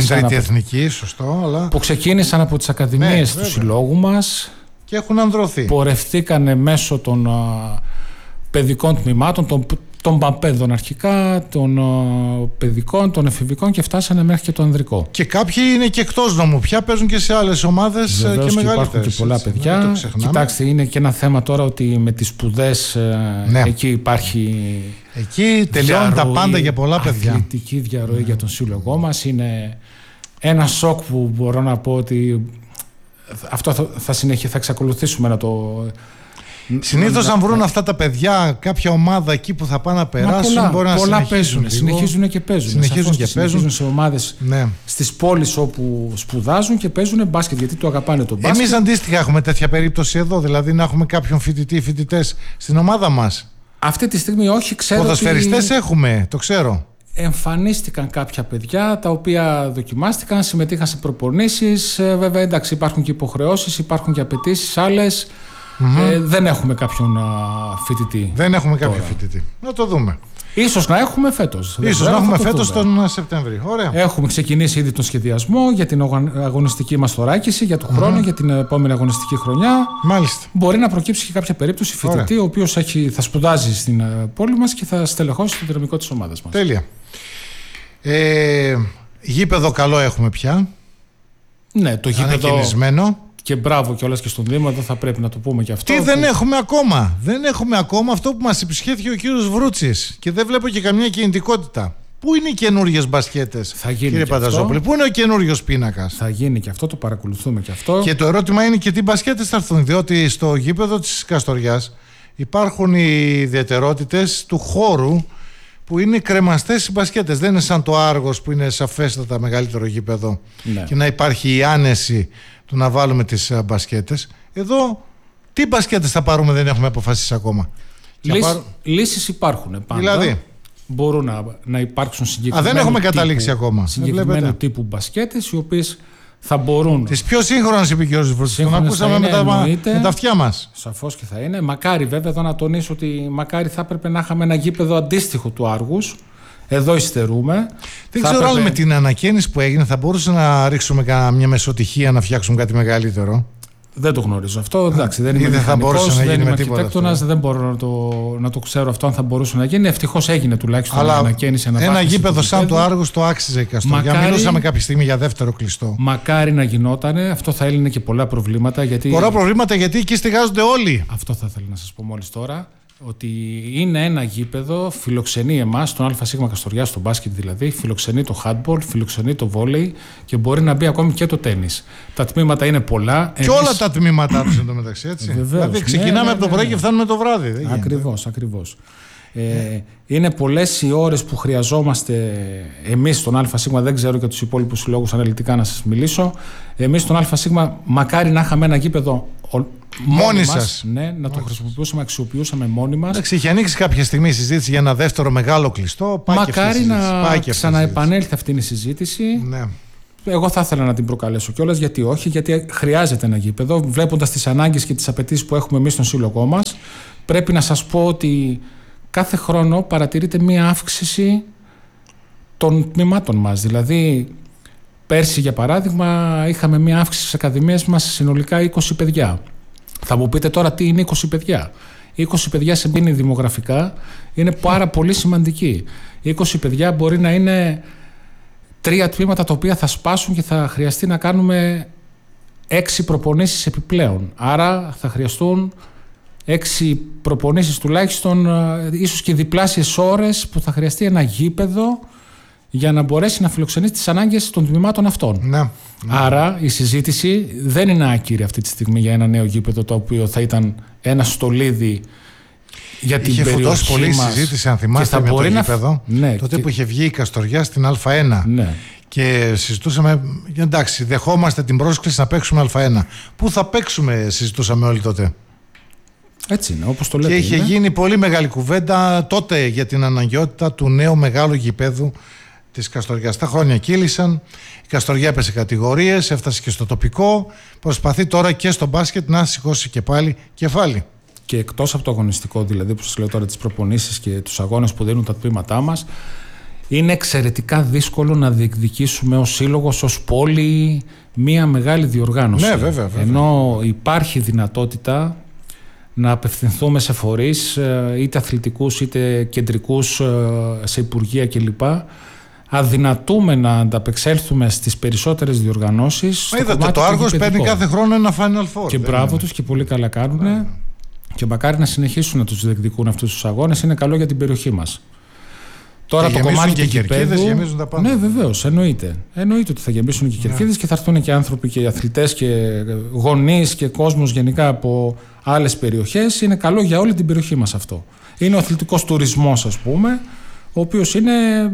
ξεκίνησαν από τις ακαδημίες του συλλόγου μας και έχουν ανδρωθεί. Πορευτήκανε μέσω των παιδικών τμήματων, των παπέδων αρχικά, των παιδικών, των εφηβικών, και φτάσανε μέχρι και το ανδρικό. Και κάποιοι είναι και εκτός νομού πια, παίζουν και σε άλλες ομάδες και μεγαλύτερες. Υπάρχουν και πολλά παιδιά. Κοιτάξτε, είναι και ένα θέμα τώρα ότι με τις σπουδές εκεί υπάρχει. Εκεί τελειώνουν τα πάντα για πολλά παιδιά. Αθλητική διαρροή για τον σύλλογό μας. Είναι ένα σοκ που μπορώ να πω ότι αυτό θα εξακολουθήσουμε να το. Συνήθως αν βρουν αυτά τα παιδιά κάποια ομάδα εκεί που θα πάνε να περάσουν, μπορεί να συνεχίσουν. Συνεχίζουν και παίζουν. Συνεχίζουν σε ομάδες στις πόλεις όπου σπουδάζουν και παίζουν μπάσκετ, γιατί το αγαπάνε το μπάσκετ. Εμείς αντίστοιχα έχουμε τέτοια περίπτωση εδώ, δηλαδή να έχουμε κάποιον φοιτητές στην ομάδα μας. Αυτή τη στιγμή όχι, ξέρω. Ποδοσφαιριστές έχουμε, το ξέρω. Εμφανίστηκαν κάποια παιδιά τα οποία δοκιμάστηκαν, συμμετείχαν σε προπονήσεις. Βέβαια, εντάξει, υπάρχουν και υποχρεώσεις, υπάρχουν και απαιτήσεις άλλες. Δεν έχουμε κάποιον φοιτητή. Δεν έχουμε κάποιον φοιτητή. Να το δούμε. Ίσως να έχουμε φέτος. Ίσως να έχουμε φέτος τον Σεπτέμβριο. Ωραία. Έχουμε ξεκινήσει ήδη τον σχεδιασμό για την αγωνιστική μας θωράκιση για τον χρόνο, για την επόμενη αγωνιστική χρονιά. Μάλιστα. Μπορεί να προκύψει και κάποια περίπτωση φοιτητή, ο οποίος θα σπουδάζει στην πόλη μας και θα στελεχώσει το δυναμικό της ομάδας μας. Τέλεια. Γήπεδο καλό έχουμε πια. Ναι, το γήπεδο. Ανακαινισμένο. Και μπράβο κιόλας και στον Δήμο, εδώ θα πρέπει να το πούμε και αυτό. Τι δεν έχουμε ακόμα. Δεν έχουμε ακόμα αυτό που μας υποσχέθηκε ο κύριος Βρούτσης. Και δεν βλέπω και καμιά κινητικότητα. Πού είναι οι καινούριες μπασκέτες, κύριε Πανταζόπουλε, πού είναι ο καινούριος πίνακας? Θα γίνει και αυτό, το παρακολουθούμε και αυτό. Και το ερώτημα είναι και τι μπασκέτες θα έρθουν, διότι στο γήπεδο της Καστοριάς υπάρχουν οι ιδιαιτερότητες του χώρου που είναι κρεμαστές οι μπασκέτες. Δεν είναι σαν το Άργος που είναι σαφέστατα μεγαλύτερο γήπεδο και να υπάρχει η άνεση του να βάλουμε τις μπασκέτες. Εδώ τι μπασκέτες θα πάρουμε, δεν έχουμε αποφασίσει ακόμα. Λύσεις υπάρχουν πάντα. Δηλαδή μπορούν να υπάρξουν συγκεκριμένου δεν έχουμε καταλήξει ακόμα. Συγκεκριμένου τύπου μπασκέτες, οι οποίες θα μπορούν. Τις πιο σύγχρονες, είπε ο κ. Βρούτσης. Τον ακούσαμε με τα αυτιά μας. Σαφώς και θα είναι. Μακάρι, βέβαια, εδώ να τονίσω ότι μακάρι θα έπρεπε να είχαμε ένα γήπεδο αντίστοιχο του Άργους. Εδώ υστερούμε. Δεν ξέρω αν με την ανακαίνιση που έγινε θα μπορούσε να ρίξουμε μια μεσοτυχία να φτιάξουμε κάτι μεγαλύτερο. Δεν το γνωρίζω αυτό. Εντάξει, δεν είμαι μηχανικός, δεν είμαι αρχιτέκτονας, δεν μπορώ να το ξέρω αυτό αν θα μπορούσε να γίνει. Ευτυχώς έγινε τουλάχιστον η ανακαίνιση. Ένα γήπεδο σαν το Άργος το άξιζε η Καστοριά. Μιλούσαμε κάποια στιγμή για δεύτερο κλειστό. Μακάρι να γινότανε. Αυτό θα έλυνε και πολλά προβλήματα. Πολλά προβλήματα γιατί εκεί στεγάζονται όλοι. Αυτό θα ήθελα να σας πω μόλις τώρα. Ότι είναι ένα γήπεδο, φιλοξενεί εμάς, τον ΑΣ Καστοριά, στο μπάσκετ δηλαδή, φιλοξενεί το handball, φιλοξενεί το βόλεϊ και μπορεί να μπει ακόμη και το τένις. Τα τμήματα είναι πολλά. Και όλα τα τμήματά τους εντωμεταξύ, έτσι. Βεβαίως, δηλαδή ξεκινάμε από το πρωί και φτάνουμε το βράδυ. Ακριβώς. Είναι πολλές οι ώρες που χρειαζόμαστε εμείς στον ΑΣ, δεν ξέρω για τους υπόλοιπους συλλόγους αναλυτικά να σας μιλήσω. Εμείς στον ΑΣ μακάρι να είχαμε ένα γήπεδο μόνοι σας. Ναι, να το χρησιμοποιούσαμε, αξιοποιούσαμε μόνοι μας. Εντάξει, είχε ανοίξει κάποια στιγμή η συζήτηση για ένα δεύτερο μεγάλο κλειστό. Μακάρι να ξαναεπανέλθει αυτή η συζήτηση. Ναι. Εγώ θα ήθελα να την προκαλέσω κιόλας, γιατί όχι, γιατί χρειάζεται ένα γήπεδο. Βλέποντας τις ανάγκες και τις απαιτήσεις που έχουμε εμείς στον σύλλογό μας, πρέπει να σας πω ότι κάθε χρόνο παρατηρείται μία αύξηση των τμήματων μας. Δηλαδή, πέρσι για παράδειγμα, είχαμε μία αύξηση στις ακαδημίες μας συνολικά 20 παιδιά. Θα μου πείτε τώρα τι είναι 20 παιδιά. 20 παιδιά σε μπίνη δημογραφικά είναι πάρα πολύ σημαντική. 20 παιδιά μπορεί να είναι 3 τμήματα τα οποία θα σπάσουν και θα χρειαστεί να κάνουμε 6 προπονήσεις επιπλέον. Άρα θα χρειαστούν 6 προπονήσεις τουλάχιστον, ίσως και διπλάσιες ώρες που θα χρειαστεί ένα γήπεδο για να μπορέσει να φιλοξενήσει τις ανάγκες των τμήματων αυτών. Ναι. Άρα η συζήτηση δεν είναι άκυρη αυτή τη στιγμή για ένα νέο γήπεδο, το οποίο θα ήταν ένα στολίδι για την περιοχή μας. Είχε πολλή συζήτηση, αν θυμάστε, με το γήπεδο, τότε που είχε βγει η Καστοριά στην Α1. Ναι. Και συζητούσαμε, εντάξει, δεχόμαστε την πρόσκληση να παίξουμε Α1. Πού θα παίξουμε, συζητούσαμε όλοι τότε. Έτσι είναι, όπως το λέτε. Και είχε γίνει πολύ μεγάλη κουβέντα τότε για την αναγκαιότητα του νέου μεγάλου γηπέδου της Καστοριάς. Τα χρόνια κύλησαν, η Καστοριά έπεσε κατηγορίες, έφτασε και στο τοπικό, προσπαθεί τώρα και στο μπάσκετ να σηκώσει και πάλι κεφάλι. Και εκτός από το αγωνιστικό, δηλαδή που σας λέω τώρα, τις προπονήσεις και τους αγώνες που δίνουν τα τμήματά μας, είναι εξαιρετικά δύσκολο να διεκδικήσουμε ως σύλλογος, ως πόλη, μία μεγάλη διοργάνωση. Ναι, βέβαια. Ενώ υπάρχει δυνατότητα να απευθυνθούμε σε φορείς, είτε αθλητικούς είτε κεντρικούς, σε υπουργεία κλπ. Αδυνατούμε να ανταπεξέλθουμε στις περισσότερες διοργανώσεις. Είδατε, το Άργος παίρνει κάθε χρόνο ένα Final Four. Και μπράβο τους και πολύ καλά κάνουν. Και μακάρι να συνεχίσουν να τους διεκδικούν αυτούς τους αγώνες. Είναι καλό για την περιοχή μας. Τώρα το κομμάτι και οι κερκίδες γεμίζουν τα πάντα. Ναι, βεβαίως, εννοείται. Εννοείται ότι θα γεμίσουν και οι κερκίδες και θα έρθουν και άνθρωποι και αθλητές και γονείς και κόσμος γενικά από άλλες περιοχές. Είναι καλό για όλη την περιοχή μας αυτό. Είναι ο αθλητικός τουρισμός, ας πούμε, ο οποίος είναι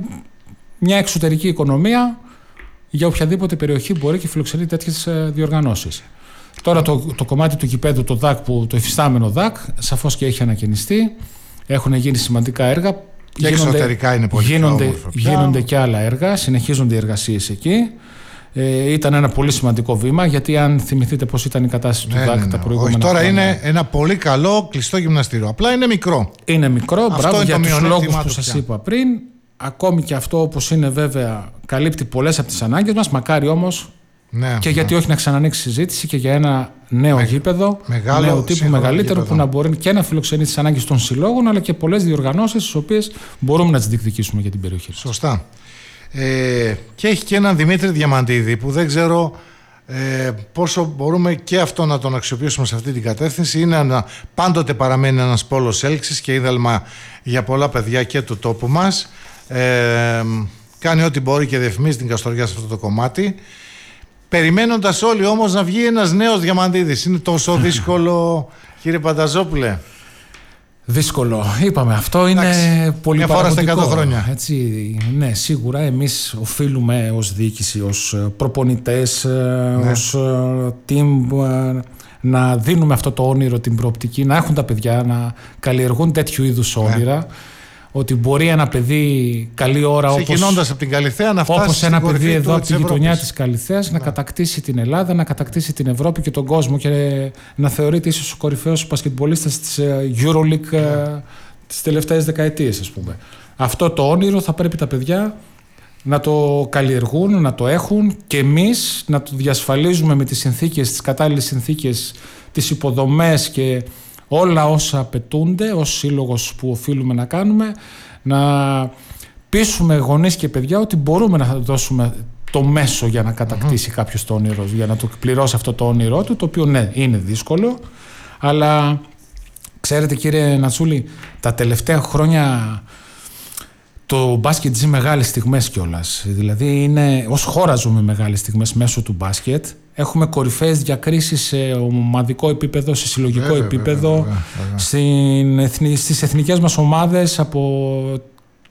μια εξωτερική οικονομία για οποιαδήποτε περιοχή μπορεί και φιλοξενεί τέτοιες διοργανώσεις. Τώρα το κομμάτι του γηπέδου, το υφιστάμενο ΔΑΚ, σαφώς και έχει ανακαινιστεί. Έχουν γίνει σημαντικά έργα. Και εξωτερικά είναι πολύ γίνονται και άλλα έργα, συνεχίζονται οι εργασίες εκεί. Ήταν ένα πολύ σημαντικό βήμα, γιατί αν θυμηθείτε πώς ήταν η κατάσταση του ΔΑΚ τα προηγούμενα τώρα χρόνια. Είναι ένα πολύ καλό κλειστό γυμναστήριο. Απλά είναι μικρό. Είναι μικρό, μπράβο, για τους λόγους που του σας είπα πριν. Ακόμη και αυτό, όπως είναι βέβαια, καλύπτει πολλές από τις ανάγκες μας. Μακάρι όμως και γιατί όχι να ξανανοίξει συζήτηση και για ένα νέο γήπεδο, νέο τύπου μεγαλύτερο, που να μπορεί και να φιλοξενεί τις ανάγκες των συλλόγων, αλλά και πολλές διοργανώσεις τις οποίες μπορούμε να τις διεκδικήσουμε για την περιοχή. Σωστά. Και έχει και έναν Δημήτρη Διαμαντίδη που δεν ξέρω πόσο μπορούμε και αυτό να τον αξιοποιήσουμε σε αυτή την κατεύθυνση. Πάντοτε παραμένει ένας πόλος έλξης και είδαλμα για πολλά παιδιά και του τόπου μας. Κάνει ό,τι μπορεί και διαφημίζει την Καστοριά σε αυτό το κομμάτι, περιμένοντας όλοι όμως να βγει ένας νέος Διαμαντίδης. Είναι τόσο δύσκολο, κύριε Πανταζόπουλε? Δύσκολο, είπαμε, αυτό είναι πολύ μια φορά στα 100 χρόνια. Έτσι, ναι, σίγουρα εμείς οφείλουμε ως διοίκηση, ως προπονητές, ως team, να δίνουμε αυτό το όνειρο, την προοπτική, να έχουν τα παιδιά να καλλιεργούν τέτοιου είδους όνειρα. Ότι μπορεί ένα παιδί καλή ώρα, ξεκινώντας από την Καλιθέα, να φτάσει όπως ένα παιδί εδώ από τη γειτονιά Ευρώπης της Καλιθέας, να κατακτήσει την Ελλάδα, να κατακτήσει την Ευρώπη και τον κόσμο και να θεωρείται ίσως ο κορυφαίος μπασκετμπολίστας της EuroLeague τις τελευταίες δεκαετίες, ας πούμε. Αυτό το όνειρο θα πρέπει τα παιδιά να το καλλιεργούν, να το έχουν, και εμείς να το διασφαλίζουμε με τις συνθήκες, τις κατάλληλες συνθήκες, τις υποδομές και όλα όσα απαιτούνται ως σύλλογος που οφείλουμε να κάνουμε, να πείσουμε γονείς και παιδιά ότι μπορούμε να δώσουμε το μέσο για να κατακτήσει κάποιος το όνειρο, για να το πληρώσει αυτό το όνειρό του, το οποίο ναι, είναι δύσκολο, αλλά ξέρετε κύριε Νατσούλη, τα τελευταία χρόνια το μπάσκετ ζει μεγάλες στιγμές κιόλας. Δηλαδή ως χώρα ζούμε μεγάλες στιγμές μέσω του μπάσκετ. Έχουμε κορυφαίες διακρίσεις σε ομαδικό επίπεδο, σε συλλογικό επίπεδο, στις εθνικές μας ομάδες, από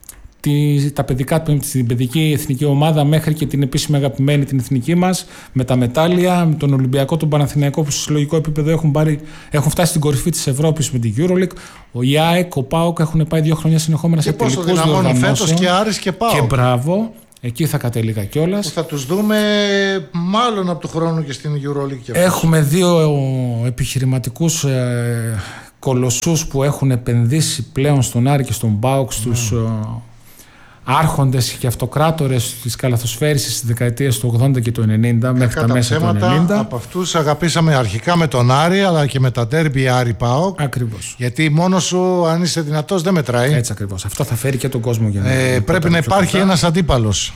την παιδική εθνική ομάδα μέχρι και την επίσημη αγαπημένη την εθνική μας, με τα μετάλλια, με τον Ολυμπιακό, τον Παναθηναϊκό, που σε συλλογικό επίπεδο έχουν φτάσει στην κορυφή της Ευρώπης με την EuroLeague. Ο ΙΑΕΚ, ο ΠΑΟΚ έχουν πάει 2 χρόνια συνεχόμενα σε τελικούς διοργανώσεων. Φέτος και Άρης και ΠΑΟΚ. Και μπράβο. Εκεί θα κατέληγα κιόλας. Που θα τους δούμε μάλλον από του χρόνου και στην EuroLeague. Έχουμε 2 επιχειρηματικούς κολοσσούς που έχουν επενδύσει πλέον στον Άρη και στον ΠΑΟΚ, στους άρχοντες και αυτοκράτορες της καλαθοσφαίρισης στις δεκαετίες του 80 και του 90 μέχρι τα μέσα του 90. Από αυτούς αγαπήσαμε αρχικά με τον Άρη, αλλά και με τα ντέρμπι Άρη ΠΑΟΚ. Ακριβώς. Γιατί μόνος σου, αν είσαι δυνατός, δεν μετράει. Έτσι ακριβώς. Αυτό θα φέρει και τον κόσμο για να πρέπει να υπάρχει ένας αντίπαλος.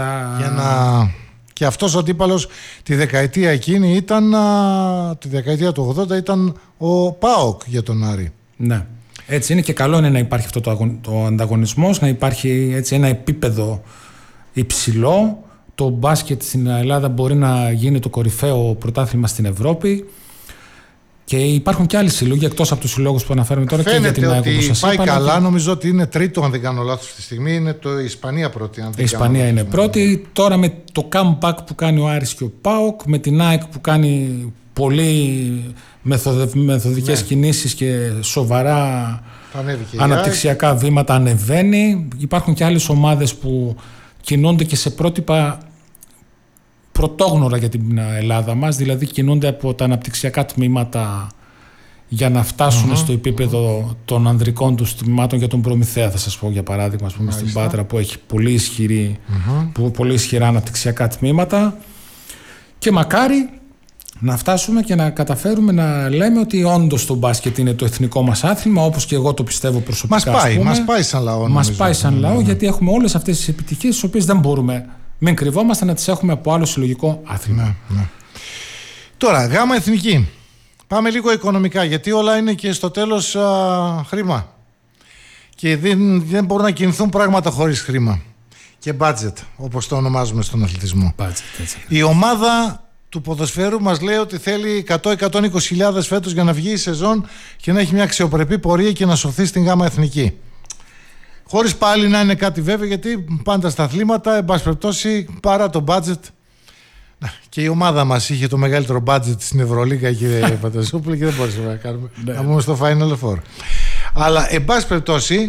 Και αυτός ο αντίπαλος τη δεκαετία εκείνη ήταν, τη δεκαετία του 80 ήταν ο ΠΑΟΚ για τον Άρη. Ναι. Έτσι είναι, και καλό είναι να υπάρχει αυτό το ανταγωνισμός, να υπάρχει έτσι ένα επίπεδο υψηλό. Το μπάσκετ στην Ελλάδα μπορεί να γίνει το κορυφαίο πρωτάθλημα στην Ευρώπη, και υπάρχουν και άλλοι σύλλογοι εκτός από τους συλλόγους που αναφέρουμε τώρα. Φαίνεται και για την ότι πάει καλά, νομίζω ότι είναι τρίτο, αν δεν κάνω λάθος αυτή τη στιγμή, είναι η Ισπανία πρώτη. Η Ισπανία είναι πρώτη. Τώρα με το comeback που κάνει ο Άρης και ο ΠΑΟΚ, με την ΑΕΚ που κάνει πολύ μεθοδικές κινήσεις και σοβαρά αναπτυξιακά βήματα, ανεβαίνει. Υπάρχουν και άλλες ομάδες που κινούνται και σε πρότυπα πρωτόγνωρα για την Ελλάδα μας, δηλαδή κινούνται από τα αναπτυξιακά τμήματα για να φτάσουν στο επίπεδο των ανδρικών τους τμήματων. Για τον Προμηθέα θα σας πω για παράδειγμα, στην Πάτρα, που έχει πολύ ισχυρά αναπτυξιακά τμήματα, και μακάρι να φτάσουμε και να καταφέρουμε να λέμε ότι όντως το μπάσκετ είναι το εθνικό μας άθλημα, όπως και εγώ το πιστεύω προσωπικά. Μας πάει σαν λαό. Μας πάει σαν λαό, γιατί έχουμε όλες αυτές τις επιτυχίες, τις οποίες δεν μπορούμε, μην κρυβόμαστε, να τις έχουμε από άλλο συλλογικό άθλημα. Ναι. Τώρα, γάμα εθνική. Πάμε λίγο οικονομικά, γιατί όλα είναι και στο τέλος χρήμα. Και δεν μπορούν να κινηθούν πράγματα χωρίς χρήμα. Και budget, όπως το ονομάζουμε στον αθλητισμό. Η ομάδα του ποδοσφαίρου μας λέει ότι θέλει 100-120 φέτος για να βγει η σεζόν και να έχει μια αξιοπρεπή πορεία και να σωθεί στην γάμα εθνική. Χωρίς πάλι να είναι κάτι βέβαιο, γιατί πάντα στα αθλήματα, εν πάση περιπτώσει, παρά το budget, και η ομάδα μας είχε το μεγαλύτερο budget στην Ευρωλίγα, κύριε Πανταζόπουλε, και δεν μπορούσαμε να κάνουμε, να μπούμε στο Final Four. Αλλά εν πάση περιπτώσει,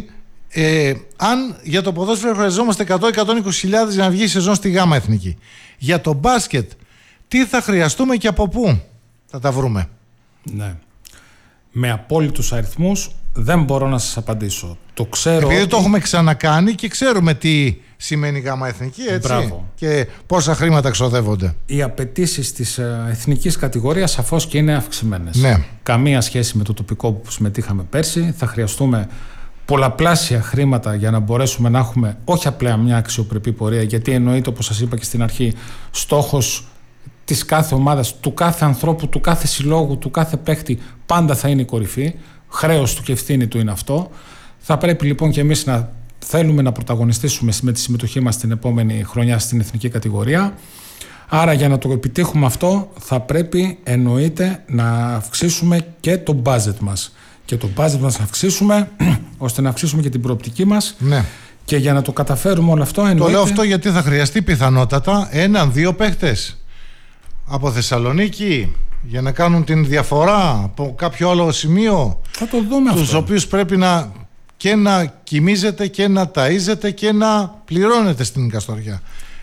αν για το ποδόσφαιρο χρειαζόμαστε 100-120 χιλιάδες για να βγει η σεζόν στη Γάμα Εθνική, για το μπάσκετ τι θα χρειαστούμε και από πού θα τα βρούμε? Ναι. Με απόλυτους αριθμούς δεν μπορώ να σας απαντήσω. Το ξέρω. Επειδή το έχουμε ξανακάνει και ξέρουμε τι σημαίνει Γάμα Εθνική, έτσι. Μπράβο. Και πόσα χρήματα ξοδεύονται. Οι απαιτήσεις της εθνικής κατηγορίας σαφώς και είναι αυξημένες. Ναι. Καμία σχέση με το τοπικό που συμμετείχαμε πέρσι. Θα χρειαστούμε πολλαπλάσια χρήματα για να μπορέσουμε να έχουμε όχι απλά μια αξιοπρεπή πορεία, γιατί εννοείται, όπως σας είπα και στην αρχή, στόχος της κάθε ομάδας, του κάθε ανθρώπου, του κάθε συλλόγου, του κάθε παίχτη πάντα θα είναι η κορυφή. Χρέος του και ευθύνη του είναι αυτό. Θα πρέπει λοιπόν και εμείς να θέλουμε να πρωταγωνιστήσουμε με τη συμμετοχή μας την επόμενη χρονιά στην εθνική κατηγορία. Άρα για να το επιτύχουμε αυτό θα πρέπει εννοείται να αυξήσουμε και το budget μας. Και το budget μας να αυξήσουμε ώστε να αυξήσουμε και την προοπτική μας. Ναι. Και για να το καταφέρουμε όλο αυτό εννοείται... Το λέω αυτό γιατί θα χρειαστεί πιθανότατα 1-2 παίχτες από Θεσσαλονίκη για να κάνουν την διαφορά από κάποιο άλλο σημείο. Θα το δούμε τους αυτό. οποίους πρέπει να κοιμίζετε και να ταΐζετε και να πληρώνετε στην Καστοριά.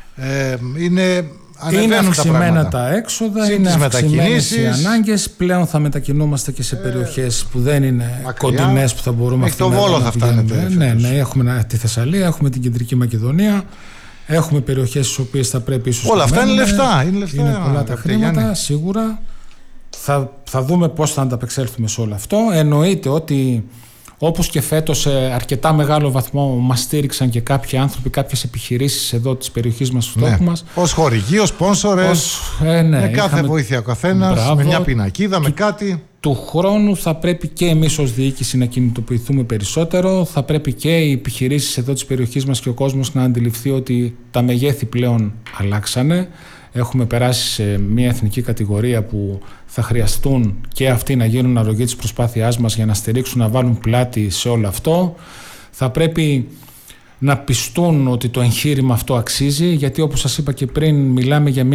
Είναι αυξημένα τα έξοδα, είναι αυξημένες οι ανάγκες. Πλέον θα μετακινούμαστε και σε περιοχές που δεν είναι κοντινές, που θα μπορούμε το Βόλο θα φτάνετε. Ναι, έχουμε τη Θεσσαλία, έχουμε την Κεντρική Μακεδονία, έχουμε περιοχές στις οποίες θα πρέπει ίσως. Όλα αυτά είναι λεφτά. Είναι πολλά τα χρήματα, σίγουρα. Θα δούμε πώς θα ανταπεξέλθουμε σε όλο αυτό. Εννοείται ότι όπως και φέτος σε αρκετά μεγάλο βαθμό μας στήριξαν και κάποιοι άνθρωποι, κάποιες επιχειρήσεις εδώ της περιοχής μας, του τόπου μας. Ως χορηγοί, ως σπόνσορες, με κάθε βοήθεια ο καθένας, με μια πινακίδα, με κάτι. Του χρόνου θα πρέπει και εμείς ως διοίκηση να κινητοποιηθούμε περισσότερο. Θα πρέπει και οι επιχειρήσεις εδώ της περιοχής μας και ο κόσμος να αντιληφθεί ότι τα μεγέθη πλέον αλλάξανε. Έχουμε περάσει σε μια εθνική κατηγορία που θα χρειαστούν και αυτοί να γίνουν αρρωγή της προσπάθειάς μας για να στηρίξουν, να βάλουν πλάτη σε όλο αυτό. Θα πρέπει να πιστούν ότι το εγχείρημα αυτό αξίζει, γιατί όπως σας είπα και πριν, μιλάμε για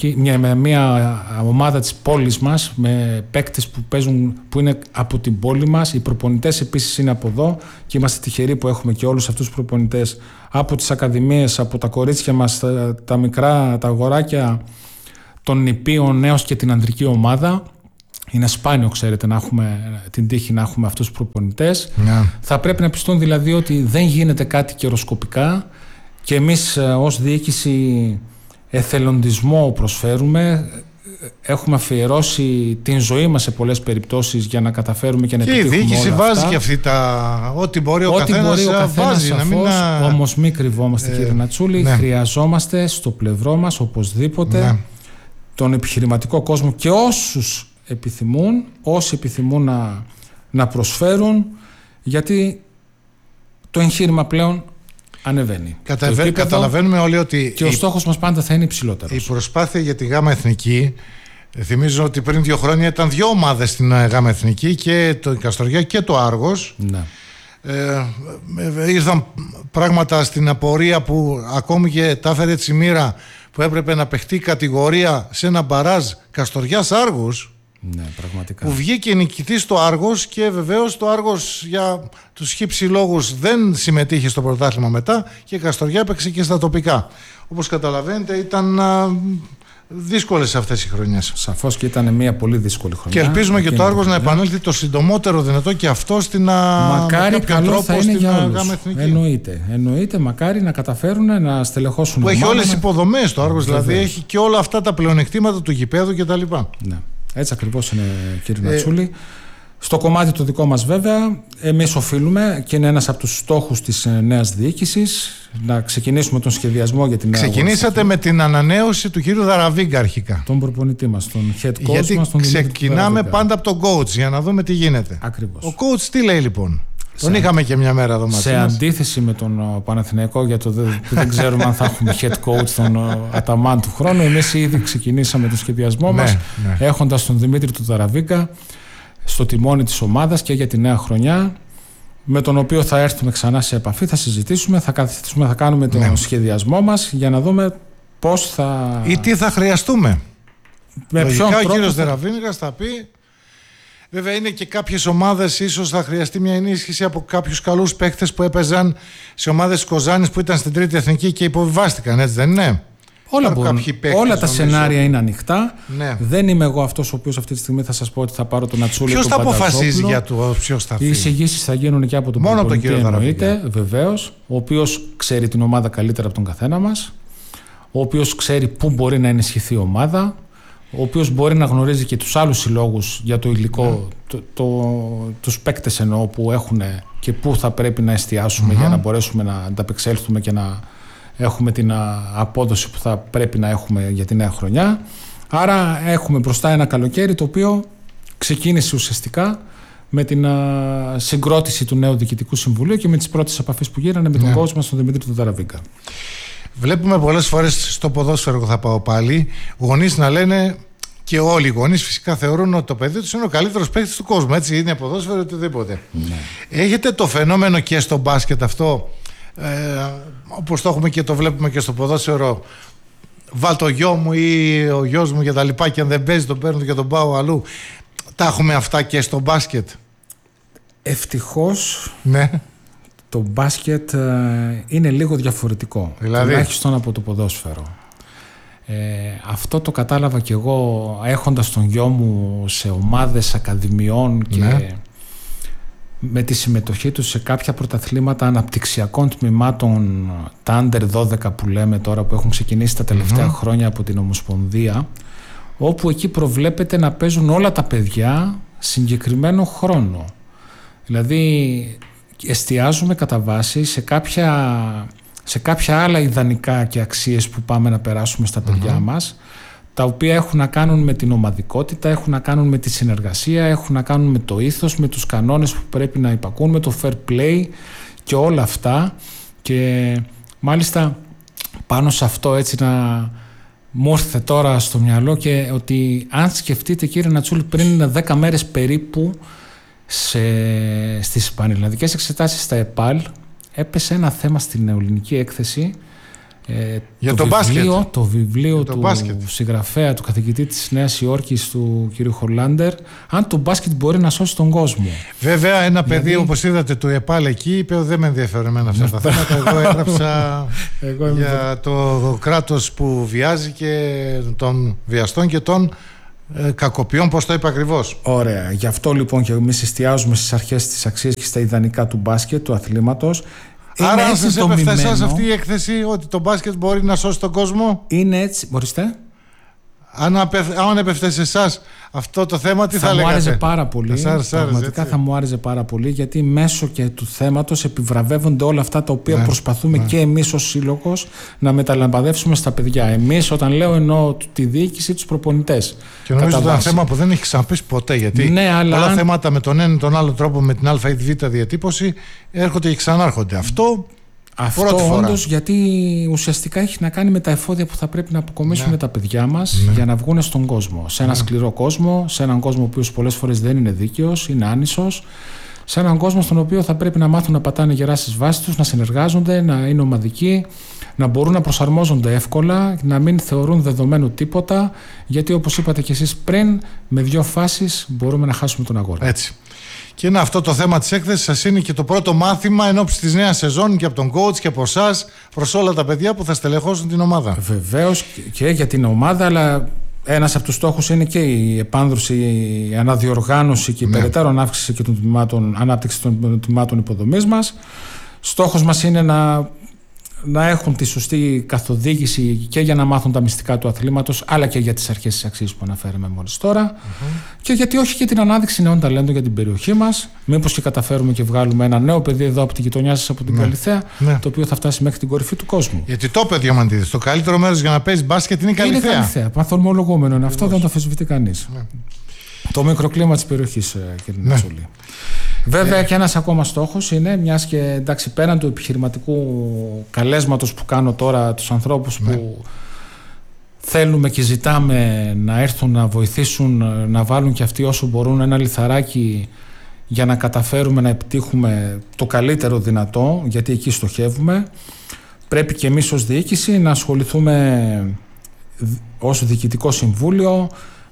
μια ομάδα της πόλης μας, με παίκτες που παίζουν, που είναι από την πόλη μας. Οι προπονητές επίσης είναι από εδώ και είμαστε τυχεροί που έχουμε και όλους αυτούς τους προπονητές από τις ακαδημίες, από τα κορίτσια μας, τα μικρά, τα αγοράκια των νηπίων έως και την ανδρική ομάδα. Είναι σπάνιο, ξέρετε, να έχουμε την τύχη να έχουμε αυτούς τους προπονητές. Θα πρέπει να πιστούν δηλαδή ότι δεν γίνεται κάτι καιροσκοπικά και εμείς ως διοίκηση εθελοντισμό προσφέρουμε. Έχουμε αφιερώσει την ζωή μας σε πολλές περιπτώσεις για να καταφέρουμε και να επιτύχουμε όλα αυτά. Και η διοίκηση βάζει και αυτή ό,τι μπορεί ο καθένας βάζει. Όμως μην κρυβόμαστε, κύριε Νατσούλη. Χρειαζόμαστε στο πλευρό μας οπωσδήποτε τον επιχειρηματικό κόσμο και όσοι επιθυμούν να προσφέρουν, γιατί το εγχείρημα πλέον ανεβαίνει. Καταλαβαίνουμε όλοι ότι και ο στόχος μας πάντα θα είναι υψηλότερος. Η προσπάθεια για τη Γάμα Εθνική, θυμίζω ότι πριν 2 χρόνια ήταν 2 ομάδες στην Γάμα Εθνική, και το Καστοριά και το Άργος. Ναι. Ήρθαν πράγματα στην απορία που ακόμη και τα έφερε τη μοίρα, που έπρεπε να παιχτεί κατηγορία σε ένα μπαράζ Καστοριάς Άργους. Ναι, πραγματικά. Που βγήκε νικητής στο Άργος, και βεβαίως το Άργος για τους χύψη λόγους δεν συμμετείχε στο πρωτάθλημα μετά, και η Καστοριά έπαιξε και στα τοπικά. Όπως καταλαβαίνετε, ήταν δύσκολες αυτές οι χρονιές. Σαφώς και ήταν μια πολύ δύσκολη χρονιά. Και ελπίζουμε και το Άργος να επανέλθει το συντομότερο δυνατό και αυτό μακάρι καλό θα είναι για όλους. Εννοείται, μακάρι να καταφέρουν να στελεχώσουν. Που έχει όλες τις υποδομές το Άργος, δηλαδή έχει και όλα αυτά τα πλεονεκτήματα του γηπέδου κτλ. Ναι. Έτσι ακριβώς είναι, κύριε Νατσούλη. Στο κομμάτι το δικό μας βέβαια, εμείς οφείλουμε, και είναι ένας από τους στόχους της νέας διοίκησης, να ξεκινήσουμε τον σχεδιασμό για την νέα. Ξεκινήσατε με την ανανέωση του κύριου Δαραβίγκα αρχικά. Τον προπονητή μας, τον head coach γιατί μας, τον ξεκινάμε πάντα από τον coach για να δούμε τι γίνεται. Ακριβώς. Ο coach τι λέει λοιπόν? Τον είχαμε και μια μέρα εδώ μαζί σε μας. Αντίθεση με τον Παναθηναϊκό, για το δεν ξέρουμε αν θα έχουμε head coach τον Αταμάν του χρόνου, εμείς ήδη ξεκινήσαμε τον σχεδιασμό μας, έχοντας τον Δημήτρη του Δαραβίγκα στο τιμόνι της ομάδας και για τη νέα χρονιά, με τον οποίο θα έρθουμε ξανά σε επαφή, θα συζητήσουμε, θα καθίσουμε, θα κάνουμε τον σχεδιασμό μας για να δούμε πώς θα... ή τι θα χρειαστούμε. Με ποιον τρόπο ο κύριος Δαραβίγκας θα πει, Βέβαια είναι και κάποιες ομάδες, ίσως θα χρειαστεί μια ενίσχυση από κάποιους καλούς παίκτες που έπαιζαν σε ομάδες της Κοζάνης που ήταν στην τρίτη εθνική και υποβιβάστηκαν, έτσι δεν είναι? Όλα τα σενάρια είναι ανοιχτά. Ναι. Δεν είμαι εγώ αυτός ο οποίος αυτή τη στιγμή θα σας πω ότι θα πάρω τον Ατσούλη. Ποιος θα αποφασίζει για το ποιος θα φύγει? Οι εισηγήσεις θα γίνουν και από τον προπονητή, εννοείται, βεβαίως, ο οποίος ξέρει την ομάδα καλύτερα από τον καθένα μας, ο οποίος ξέρει πού μπορεί να ενισχυθεί η ομάδα, ο οποίος μπορεί να γνωρίζει και τους άλλους συλλόγους για το υλικό, τους παίκτες εννοώ που έχουν και πού θα πρέπει να εστιάσουμε για να μπορέσουμε να ανταπεξέλθουμε και να έχουμε την απόδοση που θα πρέπει να έχουμε για τη νέα χρονιά. Άρα έχουμε μπροστά ένα καλοκαίρι το οποίο ξεκίνησε ουσιαστικά με την συγκρότηση του νέου Διοικητικού Συμβουλίου και με τις πρώτες επαφές που γίνανε με τον κόσμο στον Δημήτρη Τουδαραβίγκα. Βλέπουμε πολλές φορές στο ποδόσφαιρο, θα πάω πάλι, γονείς να λένε, και όλοι οι γονείς φυσικά θεωρούν ότι το παιδί τους είναι ο καλύτερος παίκτης του κόσμου. Έτσι είναι ποδόσφαιρο οτιδήποτε. Έχετε το φαινόμενο και στο μπάσκετ αυτό, όπως το έχουμε και το βλέπουμε και στο ποδόσφαιρο, βάλ το γιο μου ή ο γιος μου και τα λοιπά, και αν δεν παίζει τον παίρνω και τον πάω αλλού. Τα έχουμε αυτά και στο μπάσκετ? Ευτυχώς το μπάσκετ είναι λίγο διαφορετικό, τουλάχιστον από το ποδόσφαιρο. Αυτό το κατάλαβα κι εγώ έχοντας τον γιο μου σε ομάδες ακαδημιών και με τη συμμετοχή του σε κάποια πρωταθλήματα αναπτυξιακών τμήματων, τα Under 12 που λέμε τώρα, που έχουν ξεκινήσει τα τελευταία χρόνια από την Ομοσπονδία, όπου εκεί προβλέπεται να παίζουν όλα τα παιδιά συγκεκριμένο χρόνο. Δηλαδή εστιάζουμε κατά βάση σε κάποια άλλα ιδανικά και αξίες που πάμε να περάσουμε στα παιδιά μας, τα οποία έχουν να κάνουν με την ομαδικότητα, έχουν να κάνουν με τη συνεργασία, έχουν να κάνουν με το ήθος, με τους κανόνες που πρέπει να υπακούν, με το fair play και όλα αυτά. Και μάλιστα πάνω σε αυτό έτσι μου ήρθε τώρα στο μυαλό και ότι αν σκεφτείτε, κύριε Νατσούλη, πριν 10 μέρες περίπου στις πανελλαδικές εξετάσεις στα ΕΠΑΛ έπεσε ένα θέμα στην νεοελληνική έκθεση για το βιβλίο του συγγραφέα, του καθηγητή της Νέας Υόρκης, του κ. Χολάντερ, αν το μπάσκετ μπορεί να σώσει τον κόσμο. Βέβαια ένα παιδί, όπως είδατε, του ΕΠΑΛ εκεί είπε ότι δεν με ενδιαφέρει εμένα αυτά τα θέματα. Εγώ έγραψα για το κράτος που βιάζει και των βιαστών και των κακοποιών, πώς το είπα ακριβώς. Ωραία. Γι' αυτό λοιπόν και εμείς εστιάζουμε στις αρχές της αξίας και στα ιδανικά του μπάσκετ, του αθλήματος. Άρα αν σας έπεφτε εσάς αυτή η έκθεση ότι το μπάσκετ μπορεί να σώσει τον κόσμο? Είναι έτσι, μπορείστε. Αν έπεφτε σε εσάς αυτό το θέμα, τι θα λέγατε? Θα μου άρεσε πάρα πολύ. Πραγματικά θα μου άρεσε πάρα πολύ, γιατί μέσω και του θέματος επιβραβεύονται όλα αυτά τα οποία προσπαθούμε και εμείς ως σύλλογος να μεταλαμπαδεύσουμε στα παιδιά. Εμείς, όταν λέω, εννοώ τη διοίκηση, τους προπονητές. Και νομίζω ότι είναι ένα θέμα που δεν έχει ξαναπεί ποτέ, γιατί όλα θέματα με τον ένα ή τον άλλο τρόπο, με την Α ή τη Β διατύπωση, έρχονται και ξανάρχονται. Αυτό όντως, γιατί ουσιαστικά έχει να κάνει με τα εφόδια που θα πρέπει να αποκομίσουν τα παιδιά μας για να βγουν στον κόσμο. Σε ένα σκληρό κόσμο, σε έναν κόσμο ο οποίος πολλές φορές δεν είναι δίκαιος, είναι άνισος, σε έναν κόσμο στον οποίο θα πρέπει να μάθουν να πατάνε γερά στις βάσεις τους, να συνεργάζονται, να είναι ομαδικοί, να μπορούν να προσαρμόζονται εύκολα, να μην θεωρούν δεδομένο τίποτα, γιατί όπως είπατε και εσείς πριν, με 2 φάσεις μπορούμε να χάσουμε τον αγώνα. Έτσι. Και είναι αυτό το θέμα της έκθεσης σας, είναι και το πρώτο μάθημα εν ώψη της νέας σεζόν και από τον coach και από εσάς προς όλα τα παιδιά που θα στελεχώσουν την ομάδα. Βεβαίως και για την ομάδα, αλλά ένας από τους στόχους είναι και η επάνδρωση, η αναδιοργάνωση και η περαιτέρω ανάπτυξη και των τμήματων υποδομής μας. Στόχος μας είναι να έχουν τη σωστή καθοδήγηση και για να μάθουν τα μυστικά του αθλήματος, αλλά και για τις αρχές της αξίας που αναφέραμε μόλις τώρα, και γιατί όχι και την ανάδειξη νέων ταλέντων για την περιοχή μας. Μήπως και καταφέρουμε και βγάλουμε ένα νέο παιδί εδώ από τη γειτονιά σας, από την Καλιθέα, το οποίο θα φτάσει μέχρι την κορυφή του κόσμου. Γιατί το παιδί, Διαμαντίδης, το καλύτερο μέρος για να παίζει μπάσκετ είναι η Καλιθέα. Είναι Καλιθέα, παθολμολογούμενο είναι αυτό, δεν το αμφισβητεί κανείς. Το μικροκλίμα της περιοχής, κύριε Νατσούλη. Βέβαια και ένας ακόμα στόχος είναι, μιας και εντάξει, πέραν του επιχειρηματικού καλέσματος που κάνω τώρα τους ανθρώπους που θέλουμε και ζητάμε να έρθουν να βοηθήσουν, να βάλουν και αυτοί όσο μπορούν ένα λιθαράκι για να καταφέρουμε να επιτύχουμε το καλύτερο δυνατό, γιατί εκεί στοχεύουμε. Πρέπει και εμείς ως διοίκηση να ασχοληθούμε ως Διοικητικό Συμβούλιο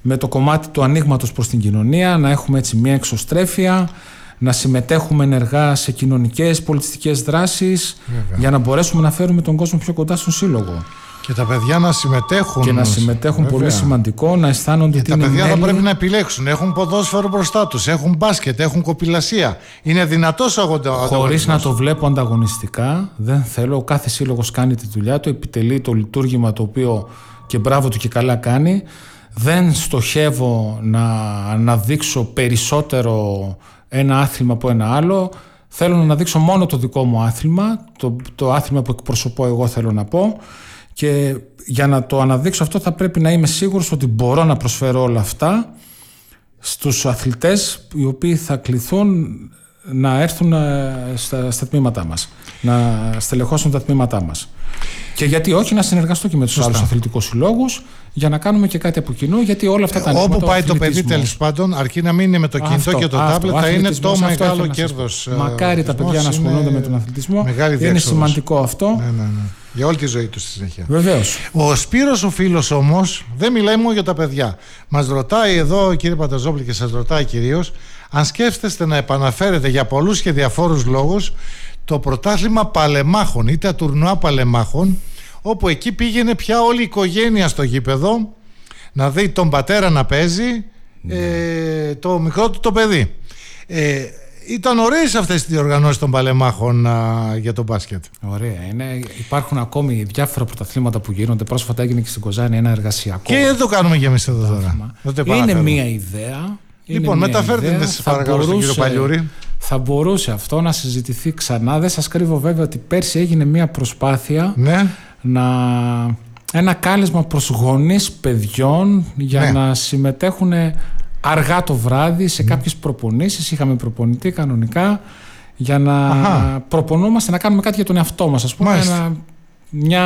με το κομμάτι του ανοίγματος προς την κοινωνία, να έχουμε έτσι μια εξωστρέφεια, να συμμετέχουμε ενεργά σε κοινωνικές, πολιτιστικές δράσεις, για να μπορέσουμε να φέρουμε τον κόσμο πιο κοντά στον σύλλογο. Και τα παιδιά να συμμετέχουν. Και να συμμετέχουν, πολύ σημαντικό, να αισθάνονται ότι είναι τα παιδιά μέλη. θα πρέπει να επιλέξουν. Έχουν ποδόσφαιρο μπροστά τους, έχουν μπάσκετ, έχουν κοπηλασία. Είναι δυνατός αγωνισμός. Χωρίς να το βλέπω ανταγωνιστικά, δεν θέλω. Ο κάθε σύλλογος κάνει τη δουλειά του, επιτελεί το λειτουργήμα το οποίο και μπράβο του και καλά κάνει. Δεν στοχεύω να δείξω περισσότερο ένα άθλημα από ένα άλλο. Θέλω να δείξω μόνο το δικό μου άθλημα, το άθλημα που εκπροσωπώ εγώ, θέλω να πω. Και για να το αναδείξω αυτό θα πρέπει να είμαι σίγουρος ότι μπορώ να προσφέρω όλα αυτά στους αθλητές οι οποίοι θα κληθούν να έρθουν στα τμήματά μας, να στελεχώσουν τα τμήματά μας. Και γιατί όχι, να συνεργαστώ και με τους άλλους αθλητικούς συλλόγους για να κάνουμε και κάτι από κοινού, γιατί όλα αυτά τα ανοίγματα. Όπου πάει το παιδί, τέλος πάντων, αρκεί να μην είναι με το κινητό και το τάμπλετ, θα είναι το μεγάλο κέρδος. Μακάρι τα παιδιά να ασχολούνται με τον αθλητισμό. Είναι σημαντικό αυτό. Ναι. Για όλη τη ζωή του στη συνέχεια. Βεβαίως. Ο Σπύρος ο φίλος όμως δεν μιλάει μόνο για τα παιδιά. Μας ρωτάει εδώ, κύριε Πανταζόπουλε, και σας ρωτάει κυρίως, αν σκέφτεστε να επαναφέρετε για πολλούς και διαφόρους λόγους το πρωτάθλημα παλεμάχων ή τα τουρνουά παλεμάχων, όπου εκεί πήγαινε πια όλη η οικογένεια στο γήπεδο να δει τον πατέρα να παίζει, το μικρό του το παιδί. Ήταν ωραίες αυτές οι διοργανώσεις των παλεμάχων για το μπάσκετ. Ωραία. Υπάρχουν ακόμη διάφορα πρωταθλήματα που γίνονται. Πρόσφατα έγινε και στην Κοζάνη ένα εργασιακό. Και δεν το κάνουμε κι εμείς εδώ τώρα. Είναι μία ιδέα. Λοιπόν, μεταφέρτε την παρακαλώ στον κύριο Παλιούρη. Θα μπορούσε αυτό να συζητηθεί ξανά. Δεν σας κρύβω βέβαια ότι πέρσι έγινε μία προσπάθεια ένα κάλεσμα προς γονείς παιδιών για να συμμετέχουν αργά το βράδυ σε κάποιες προπονήσεις. Είχαμε προπονητή κανονικά για να προπονούμαστε να κάνουμε κάτι για τον εαυτό μας, ας πούμε, μια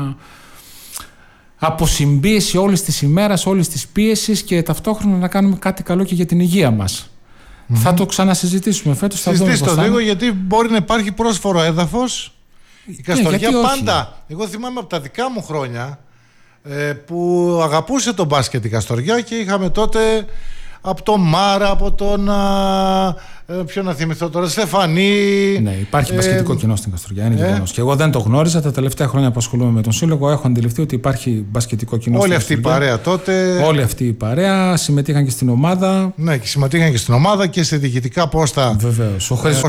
αποσυμπίεση όλης της ημέρας, όλης της πίεσης, και ταυτόχρονα να κάνουμε κάτι καλό και για την υγεία μας. Θα το ξανασυζητήσουμε φέτος. Συζητήστε το λίγο, γιατί μπορεί να υπάρχει πρόσφορο έδαφος. Η Καστοριά πάντα, εγώ θυμάμαι από τα δικά μου χρόνια που αγαπούσε τον μπάσκετ η Καστοριά, και είχαμε τότε από τον Μάρα, από τον ποιο να θυμηθώ τώρα, Στεφανή. Ναι, υπάρχει μπασκετικό κοινό στην Καστοριά, είναι γεγονός. Και εγώ δεν το γνώριζα. Τα τελευταία χρόνια που ασχολούμαι με τον σύλλογο έχω αντιληφθεί ότι υπάρχει μπασκετικό κοινό. Όλη αυτή η παρέα τότε. Όλη αυτή η παρέα συμμετείχαν και στην ομάδα. Ναι, και συμμετείχαν και στην ομάδα και σε διοικητικά πόστα. Βεβαίως.